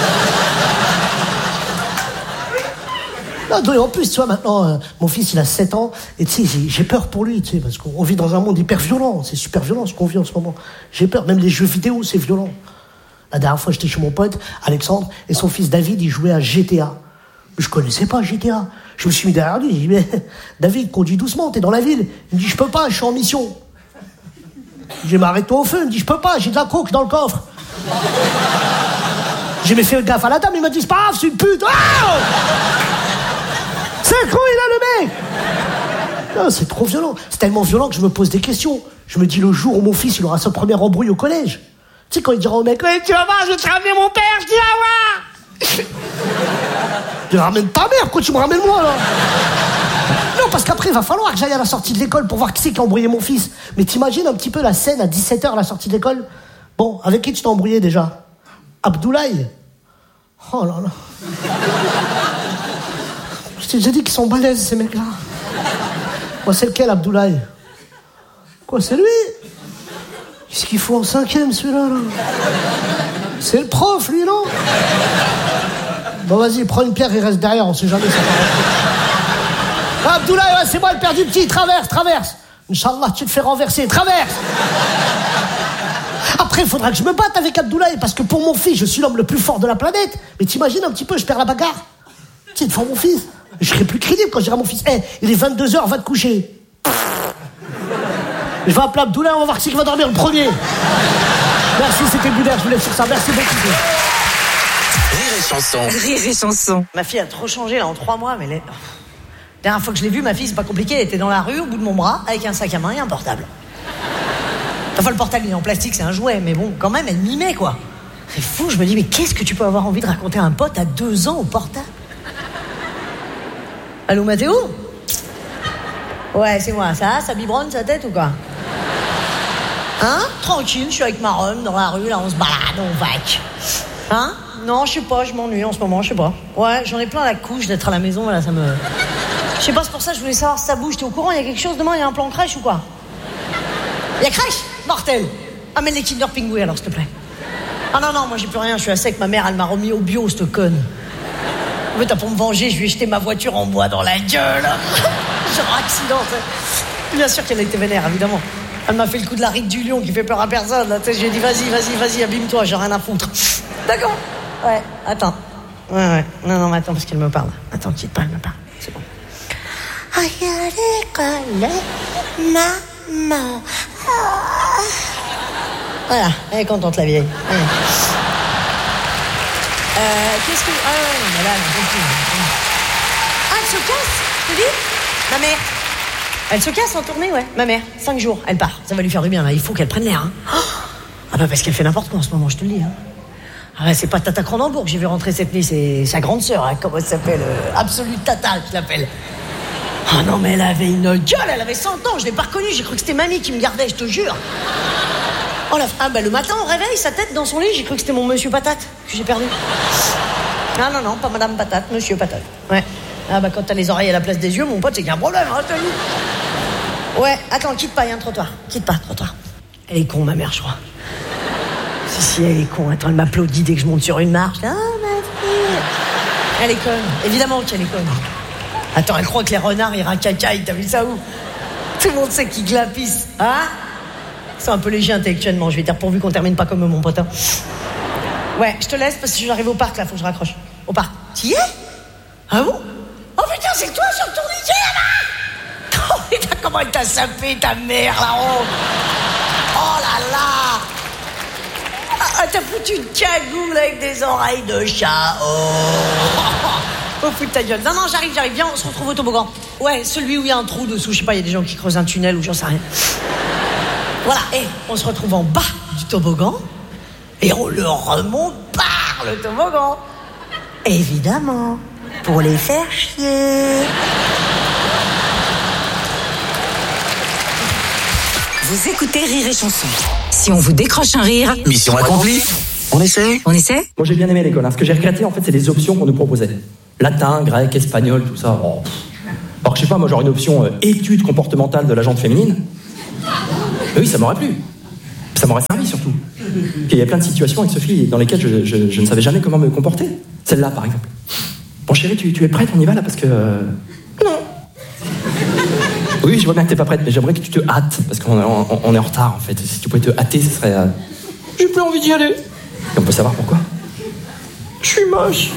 Non, en plus, tu vois, maintenant, euh, mon fils, il a sept ans, et tu sais, j'ai, j'ai peur pour lui, tu sais, parce qu'on vit dans un monde hyper violent, c'est super violent ce qu'on vit en ce moment. J'ai peur, même les jeux vidéo, c'est violent. La dernière fois, j'étais chez mon pote, Alexandre, et son fils David, il jouait à G T A. Je connaissais pas G T A. Je me suis mis derrière lui, j'ai dit, mais David, conduis doucement, t'es dans la ville. Il me dit, je peux pas, je suis en mission. J'ai dit, mais arrête-toi au feu. Il me dit, je peux pas, j'ai de la coke dans le coffre. J'ai mis fait gaffe à la dame, il m'a dit, c'est pas grave, c'est une pute. Ah c'est con, il a le mec. Non, c'est trop violent. C'est tellement violent que je me pose des questions. Je me dis le jour où mon fils il aura sa première embrouille au collège. Tu sais, quand il dira au mec, ouais, tu vas voir, je vais te ramener mon père, tu vas voir. Je ramène ta mère, pourquoi tu me ramènes moi là? Non, parce qu'après il va falloir que j'aille à la sortie de l'école pour voir qui c'est qui a embrouillé mon fils. Mais t'imagines un petit peu la scène à dix-sept heures à la sortie de l'école? Bon, avec qui tu t'es embrouillé déjà? Abdoulaye. Oh là là. Je t'ai déjà dit qu'ils sont balèzes, ces mecs-là. Moi, c'est lequel, Abdoulaye? Quoi, c'est lui? Qu'est-ce qu'il faut en cinquième, celui-là, là? C'est le prof, lui, non? Bon, vas-y, prends une pierre, il reste derrière, on sait jamais ça. Ah, Abdoulaye, ouais, c'est moi le père du petit, traverse, traverse. Inch'Allah, tu te fais renverser, traverse. Après, il faudra que je me batte avec Abdoulaye, parce que pour mon fils, je suis l'homme le plus fort de la planète. Mais t'imagines un petit peu, je perds la bagarre. Tu sais, devant mon fils. Je serai plus crédible quand je dirai à mon fils, hé, hey, il est vingt-deux heures, va te coucher. Je vais appeler Abdoulaye, on va voir qui va dormir le premier. Merci, c'était Boudère, je vous laisse sur ça. Merci beaucoup. Rire et chanson. Rire et chanson. Ma fille a trop changé là en trois mois, mais les... La dernière fois que je l'ai vue, ma fille, c'est pas compliqué, elle était dans la rue, au bout de mon bras, avec un sac à main et un portable. Enfin, le portable, il est en plastique, c'est un jouet, mais bon, quand même, elle mimait, quoi. C'est fou, je me dis, mais qu'est-ce que tu peux avoir envie de raconter à un pote à deux ans au portable? Allô, Mathéo? Ouais, c'est moi. Ça, ça biberonne sa tête ou quoi? Hein? Tranquille, je suis avec ma rhum dans la rue, là, on se balade, on vaque. Hein? Non, je sais pas, je m'ennuie en ce moment, je sais pas. Ouais, j'en ai plein la couche d'être à la maison, là, ça me... Je sais pas, c'est pour ça que je voulais savoir si ça bouge. T'es au courant, il y a quelque chose demain, il y a un plan crèche ou quoi? Il y a crèche? Mortel. Amène les Kinder Pingouins alors, s'il te plaît. Ah non, non, moi j'ai plus rien, je suis à sec, ma mère, elle m'a remis au bio, cette conne. En fait, pour me venger, je lui ai jeté ma voiture en bois dans la gueule. Genre accident, t'sais. Bien sûr qu'elle a été vénère, évidemment. Elle m'a fait le coup de la ride du lion qui fait peur à personne. Là, je lui ai dit, vas-y, vas-y, vas-y, abîme-toi, j'ai rien à foutre. D'accord. Ouais, attends. Ouais, ouais. Non, non, mais attends, parce qu'elle me parle. Attends, quitte pas, elle me parle. C'est bon. Aïe, à l'école, maman. Ah. Voilà, elle est contente, la vieille. Ouais. Euh, qu'est-ce que... Ah ouais, non, mais là, elle a compris. Ah, elle se casse, tu dis? Ma mère. Elle se casse en tournée, ouais. Ma mère, cinq jours, elle part. Ça va lui faire du bien, là. Il faut qu'elle prenne l'air, hein. Oh ah bah, parce qu'elle fait n'importe quoi en ce moment, je te le dis, hein. Ah bah, c'est pas Tata Cronenbourg que j'ai vu rentrer cette nuit, c'est sa grande sœur, hein. Comment elle s'appelle? euh, Absolute Tata, je l'appelle. Ah non, mais elle avait une gueule, elle avait cent ans, je l'ai pas reconnue, j'ai cru que c'était mamie qui me gardait, je te jure. Oh la... Ah bah le matin au réveil, sa tête dans son lit, j'ai cru que c'était mon monsieur Patate que j'ai perdu. Ah non, non, pas madame Patate, monsieur Patate. Ouais. Ah bah quand t'as les oreilles à la place des yeux, mon pote, c'est qu'il y a un problème, hein, je te dis. Ouais, attends, quitte pas, il y a un trottoir. Quitte pas, trottoir. Elle est con, ma mère, je crois. Si, si, elle est con. Attends, elle m'applaudit dès que je monte sur une marche. Ah, ma fille. Elle est conne. Évidemment qu'elle est conne. Attends, elle croit que les renards, ils racacaillent. T'as vu ça où? Tout le monde sait qu'ils glapissent. Hein? C'est un peu léger intellectuellement. Je vais dire pourvu qu'on termine pas comme mon pote. Hein. Ouais, je te laisse parce que j'arrive au parc, là. Faut que je raccroche. Au parc. T'y es? Ah bon? Oh putain, c'est toi sur le tourniquet, là-bas? Oh putain, comment elle t'a sapé, ta mère, là-haut? Oh là là! Ah, t'as foutu une cagoule avec des oreilles de chat. Oh! Oh, foutre ta gueule. Non, non, j'arrive, j'arrive. Viens, on se retrouve au toboggan. Ouais, celui où il y a un trou dessous. Je sais pas, il y a des gens qui creusent un tunnel ou j'en sais rien. Voilà, et on se retrouve en bas du toboggan et on le remonte par le toboggan. Évidemment, pour les faire chier. Vous écoutez Rire et Chanson. Si on vous décroche un rire... Mission accomplie. On essaie On essaie? Moi j'ai bien aimé l'école. Hein. Ce que j'ai regretté en fait, c'est les options qu'on nous proposait. Latin, grec, espagnol, tout ça. Oh. Alors que je sais pas, moi j'aurais une option euh, étude comportementale de la jante féminine. Mais oui, ça m'aurait plu. Ça m'aurait servi surtout. Il y a plein de situations avec Sophie dans lesquelles je, je, je ne savais jamais comment me comporter. Celle-là, par exemple. Bon chérie, tu, tu es prête? On y va là parce que... Euh... Non. Oui, je vois bien que t'es pas prête, mais j'aimerais que tu te hâtes. Parce qu'on est, on, on est en retard en fait. Si tu pouvais te hâter, ce serait... Euh... J'ai plus envie d'y aller. Et on peut savoir pourquoi? Je suis moche.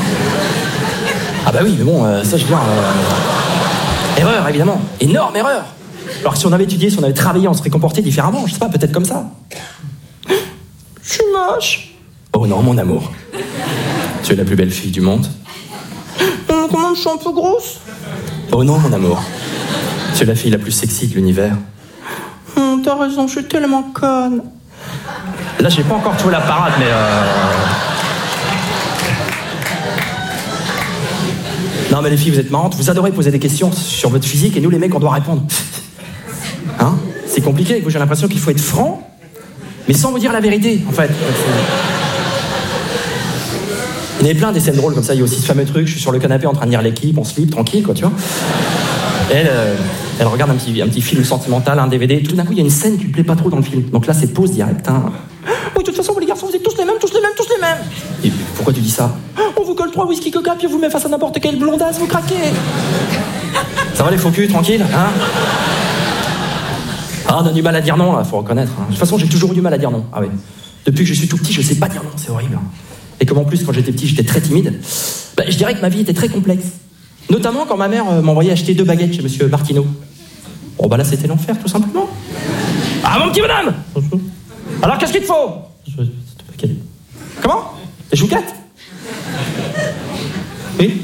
Ah bah oui, mais bon, euh, ça je veux dire... Euh... Erreur, évidemment. Énorme erreur. Alors que si on avait étudié, si on avait travaillé, on serait comporté différemment. Je sais pas, peut-être comme ça. Je suis moche. Oh non, mon amour. Tu es la plus belle fille du monde. Oh, comment je suis un peu grosse? Oh non, mon amour. Tu es la fille la plus sexy de l'univers. Oh, t'as raison, je suis tellement conne. Là, j'ai pas encore trouvé la parade, mais... Euh... Non, mais les filles, vous êtes marrantes. Vous adorez poser des questions sur votre physique et nous, les mecs, on doit répondre. Hein? C'est compliqué avec vous, j'ai l'impression qu'il faut être franc, mais sans vous dire la vérité, en fait. Il y en avait plein des scènes drôles comme ça. Il y a aussi ce fameux truc, je suis sur le canapé en train de lire L'équipe, on slip, tranquille, quoi, tu vois. Elle, euh, elle regarde un petit, un petit film sentimental, un D V D. Tout d'un coup, il y a une scène qui lui plaît pas trop dans le film. Donc là, c'est pause direct. Hein. Oui, de toute façon, vous les garçons, vous êtes tous les mêmes, tous les mêmes, tous les mêmes. Et pourquoi tu dis ça? On vous colle trois whisky coca, puis on vous met face à n'importe quelle blondasse, vous craquez. Ça va les faux culs, tranquille, hein? Ah, on a du mal à dire non, là, faut reconnaître. Hein. De toute façon, j'ai toujours eu du mal à dire non. Ah oui. Depuis que je suis tout petit, je sais pas dire non, c'est horrible. Et comme en plus, quand j'étais petit, j'étais très timide, bah, je dirais que ma vie était très complexe. Notamment quand ma mère euh, m'envoyait acheter deux baguettes chez monsieur Martineau. Bon, bah là, c'était l'enfer, tout simplement. Ah, mon petit bonhomme! Alors, qu'est-ce qu'il te faut? Comment? Des chouquettes? Oui?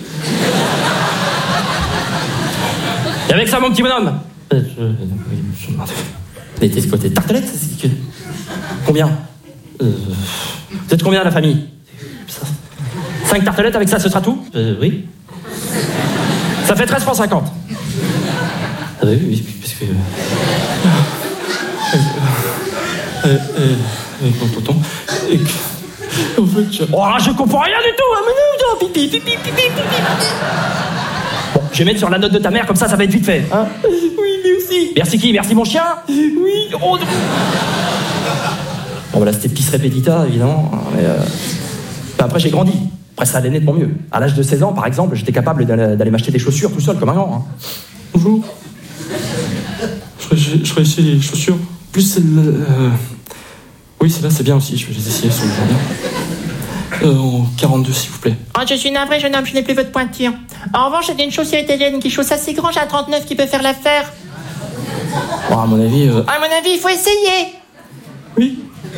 Et avec ça, mon petit bonhomme? Euh, je... Des, des, quoi, des tartelettes? Que... Combien? euh... Vous êtes combien à la famille? Cinq tartelettes, avec ça, ce sera tout? euh, Oui. Ça fait treize francs cinquante. Ah oui, oui, parce que... Euh, euh, euh, tonton, et que... En fait, je... Oh, je comprends rien du tout, hein, mais non, pipi, pipi, pipi, pipi. Bon, je vais mettre sur la note de ta mère, comme ça, ça va être vite fait, hein. Oui, merci. Merci qui? Merci mon chien? Oui, oh... Bon, voilà, c'était pisse répétita, évidemment, mais... Euh... Enfin, après, j'ai grandi. Après, ça allait net pour mieux. À l'âge de seize ans, par exemple, j'étais capable d'aller, d'aller m'acheter des chaussures tout seul, comme un grand. Hein. Bonjour. Je ferais essayer les chaussures. Plus celle... Euh... Oui, celle-là, c'est bien aussi. Je vais les essayer sur le jardin. Euh, en quarante-deux, s'il vous plaît. Oh, je suis navré, jeune homme, je n'ai plus votre pointure. En revanche, j'ai une chaussure italienne qui chausse assez grand, j'ai un trente-neuf qui peut faire l'affaire. Bon, à mon avis... Euh... À mon avis, il faut essayer. Oui.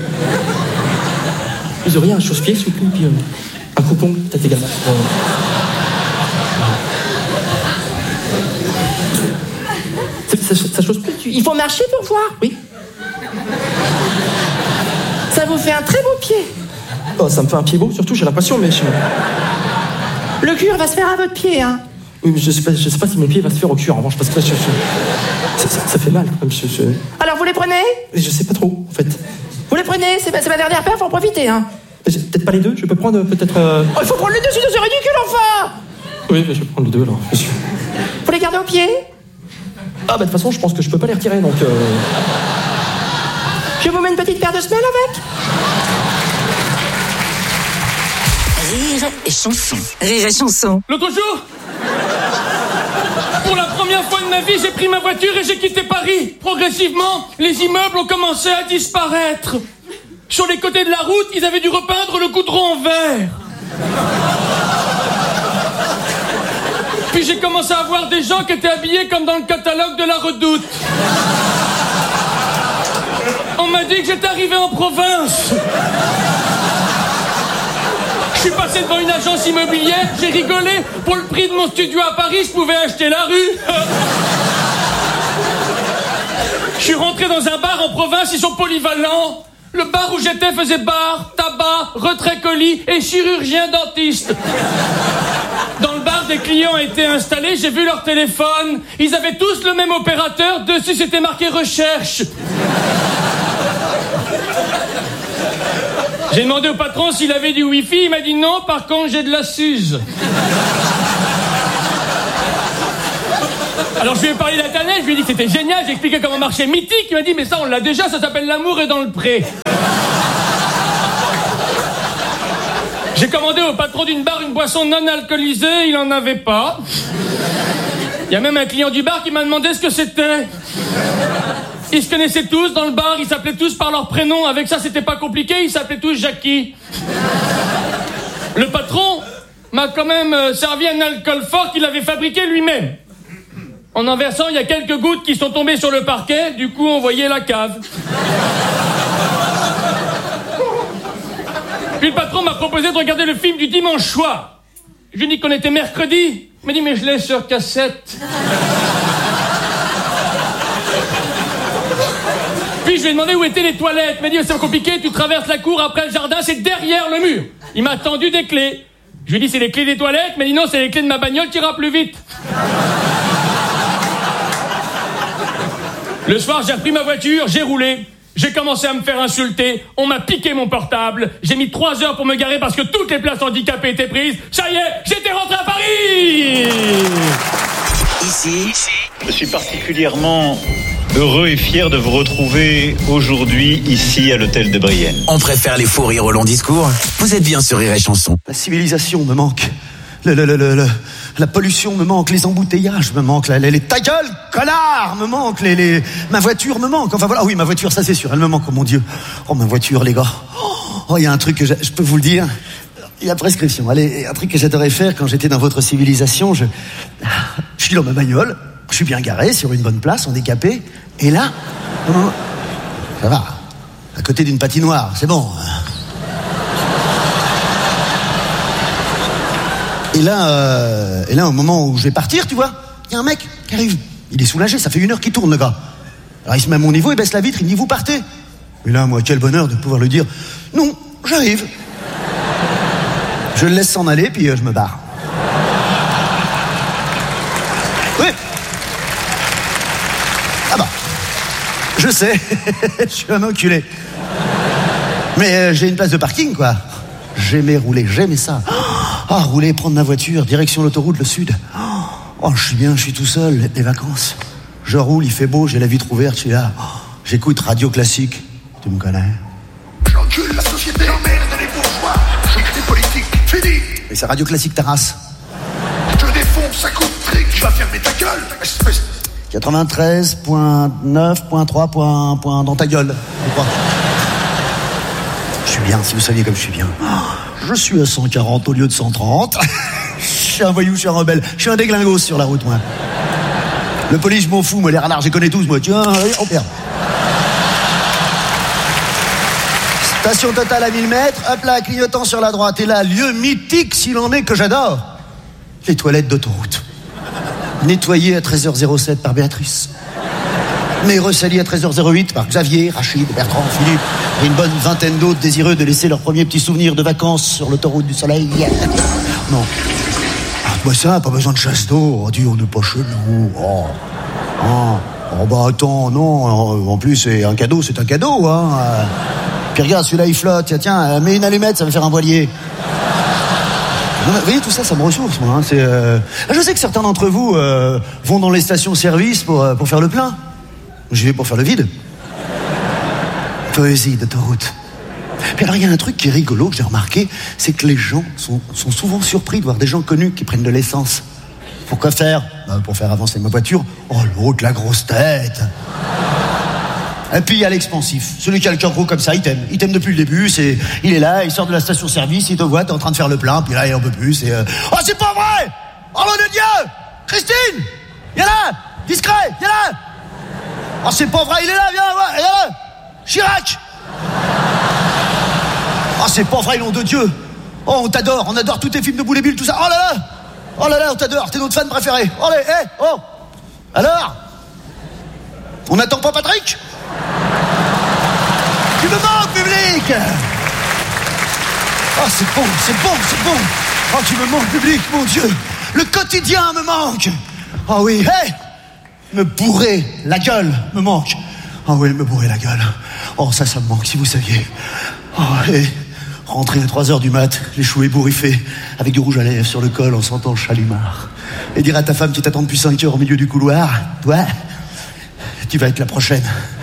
Vous auriez un chausse-pied, s'il vous plaît, puis... Euh... Un coupon, peut-être également. Euh... Ça, ça, ça chausse plus. Il faut marcher pour voir. Oui. Ça vous fait un très beau pied. Oh, ça me fait un pied beau, surtout, j'ai l'impression, mais... Je... Le cuir va se faire à votre pied, hein. Oui, mais je sais pas, je sais pas si mon pied va se faire au cuir, en revanche, parce que là, je, je... Ça, ça, ça fait mal, quand même. Je, je... Alors, vous les prenez? Je sais pas trop, en fait. Vous les prenez? C'est ma, c'est ma dernière paire, faut en profiter, hein. Peut-être pas les deux, je peux prendre peut-être... Euh... Oh, il faut prendre les deux, sinon c'est ridicule, enfin. Oui, mais je vais prendre les deux, alors, monsieur. Faut les garder au pied? Ah, bah, de toute façon, je pense que je peux pas les retirer, donc... Euh... Je vous mets une petite paire de semelles avec. Rire et chanson. Rire et chanson. L'autre jour, pour la première fois de ma vie, j'ai pris ma voiture et j'ai quitté Paris. Progressivement, les immeubles ont commencé à disparaître. Sur les côtés de la route, ils avaient dû repeindre le goudron en vert. Puis j'ai commencé à voir des gens qui étaient habillés comme dans le catalogue de la Redoute. On m'a dit que j'étais arrivé en province. Je suis passé devant une agence immobilière, j'ai rigolé. Pour le prix de mon studio à Paris, je pouvais acheter la rue. Je suis rentré dans un bar en province, ils sont polyvalents. Le bar où j'étais faisait bar, tabac, retrait colis et chirurgien dentiste. Dans le bar, des clients étaient installés, j'ai vu leur téléphone. Ils avaient tous le même opérateur, dessus c'était marqué recherche. J'ai demandé au patron s'il avait du wifi, il m'a dit non, par contre j'ai de la Suze. Alors je lui ai parlé d'Internet, je lui ai dit que c'était génial, j'ai expliqué comment marchait Mythique, il m'a dit mais ça on l'a déjà, ça s'appelle L'amour est dans le pré. J'ai commandé au patron d'une bar une boisson non alcoolisée, il en avait pas. Il y a même un client du bar qui m'a demandé ce que c'était. Ils se connaissaient tous dans le bar, ils s'appelaient tous par leur prénom, avec ça c'était pas compliqué, ils s'appelaient tous Jackie. Le patron m'a quand même servi un alcool fort qu'il avait fabriqué lui-même. En en versant, il y a quelques gouttes qui sont tombées sur le parquet, du coup on voyait la cave. Puis le patron m'a proposé de regarder le film du dimanche soir. Je lui ai dit qu'on était mercredi. Il m'a dit mais je l'ai sur cassette. Puis je lui ai demandé où étaient les toilettes. Il m'a dit c'est compliqué, tu traverses la cour, après le jardin, c'est derrière le mur. Il m'a tendu des clés. Je lui ai dit c'est les clés des toilettes. Il m'a dit non, c'est les clés de ma bagnole qui ira plus vite. Le soir, j'ai repris ma voiture, j'ai roulé. J'ai commencé à me faire insulter, on m'a piqué mon portable, j'ai mis trois heures pour me garer parce que toutes les places handicapées étaient prises. Ça y est, j'étais rentré à Paris. Ici, je suis particulièrement heureux et fier de vous retrouver aujourd'hui ici à l'hôtel de Brienne. On préfère les fous rires au long discours. Vous êtes bien sur Rire et Chanson. La civilisation me manque. Le, le, le, le, le, la pollution me manque, les embouteillages me manquent, les, les ta gueule, connard, me manque, les, les, ma voiture me manque. Enfin voilà, oui, ma voiture, ça c'est sûr, elle me manque, oh mon Dieu. Oh ma voiture, les gars. Oh, il y a un truc que je, je peux vous le dire. Il y a prescription. Allez, un truc que j'adorais faire quand j'étais dans votre civilisation, je, je suis dans ma bagnole, je suis bien garé sur une bonne place, handicapé, et là, non, non, ça va, à côté d'une patinoire, c'est bon. Et là, euh, et là, au moment où je vais partir, tu vois, il y a un mec qui arrive. Il est soulagé, ça fait une heure qu'il tourne, le gars. Alors il se met à mon niveau, il baisse la vitre, il me dit, vous partez. Et là, moi, quel bonheur de pouvoir lui dire, non, j'arrive. Je le laisse s'en aller, puis euh, je me barre. Oui. Ah bah, je sais, je suis un enculé. Mais euh, j'ai une place de parking, quoi. J'aimais rouler, j'aimais ça. Ah, rouler, prendre ma voiture, direction l'autoroute, le sud. Oh, je suis bien, je suis tout seul, les vacances. Je roule, il fait beau, j'ai la vitre ouverte, je suis là. J'écoute radio classique, tu me connais. J'encule la société, j'emmerde les bourgeois. Je crée politique, fini. Et c'est radio classique ta race. Je défonce, ça coupe trick, tu vas fermer ta gueule, espèce. quatre-vingt-treize neuf trois point, point dans ta gueule. Je suis bien, si vous saviez comme je suis bien. Je suis à cent quarante au lieu de cent trente. Je suis un voyou, je suis un rebelle. Je suis un déglingos sur la route, moi. Le police, je m'en fous, moi. Les radars, je les connais tous, moi. Tiens, on perd. Station Total à mille mètres. Hop là, clignotant sur la droite. Et là, lieu mythique, s'il en est, que j'adore. Les toilettes d'autoroute. Nettoyées à treize heures zéro sept par Béatrice. Mais ressalis à treize heures zéro huit par Xavier, Rachid, Bertrand, Philippe et une bonne vingtaine d'autres désireux de laisser leurs premiers petits souvenirs de vacances sur l'autoroute du soleil. Non. Ah, moi ça, pas besoin de chasse d'eau. Oh, Dieu, on n'est pas chez nous. Oh. Oh. Oh, bah attends, non. En plus, c'est un cadeau, c'est un cadeau, hein. Puis regarde, celui-là, il flotte. Tiens, tiens, mets une allumette, ça va faire un voilier. Non, vous voyez, tout ça, ça me ressource, moi. Hein. C'est, euh... Je sais que certains d'entre vous euh, vont dans les stations-service pour, euh, pour faire le plein. J'y vais pour faire le vide. Poésie d'autoroute. Puis alors, il y a un truc qui est rigolo, que j'ai remarqué, c'est que les gens sont, sont souvent surpris de voir des gens connus qui prennent de l'essence. Pourquoi faire ? Ben, pour faire avancer ma voiture. Oh, l'autre, la grosse tête. Et puis, il y a l'expansif. Celui qui a le cœur gros comme ça, il t'aime. Il t'aime depuis le début. C'est, il est là, il sort de la station-service, il te voit, t'es en train de faire le plein, puis là, il en peut plus. Et, euh... Oh, c'est pas vrai ! Oh, nom de Dieu ! Christine ! Viens là ! Discret ! Viens là ! Oh, c'est pas vrai, il est là, viens, ouais, viens là. Chirac. Oh, c'est pas vrai, nom de Dieu. Oh, on t'adore, on adore tous tes films de Boule et Bill, tout ça. Oh là là. Oh là là, on t'adore, t'es notre fan préféré. Oh, allez, hé, oh. Alors ? On n'attend pas Patrick ? Tu me manques, public. Oh, c'est bon, c'est bon, c'est bon. Oh, tu me manques, public, mon Dieu. Le quotidien me manque. Oh oui, hé hey. Me bourrer la gueule me manque. Ah oui, me bourrer la gueule. Oh, ça, ça me manque, si vous saviez. Oh, et Rentrer à trois heures du mat, les cheveux ébouriffés, avec du rouge à lèvres sur le col en sentant le chalumeau. Et dire à ta femme qui t'attend depuis cinq heures au milieu du couloir, toi, tu vas être la prochaine.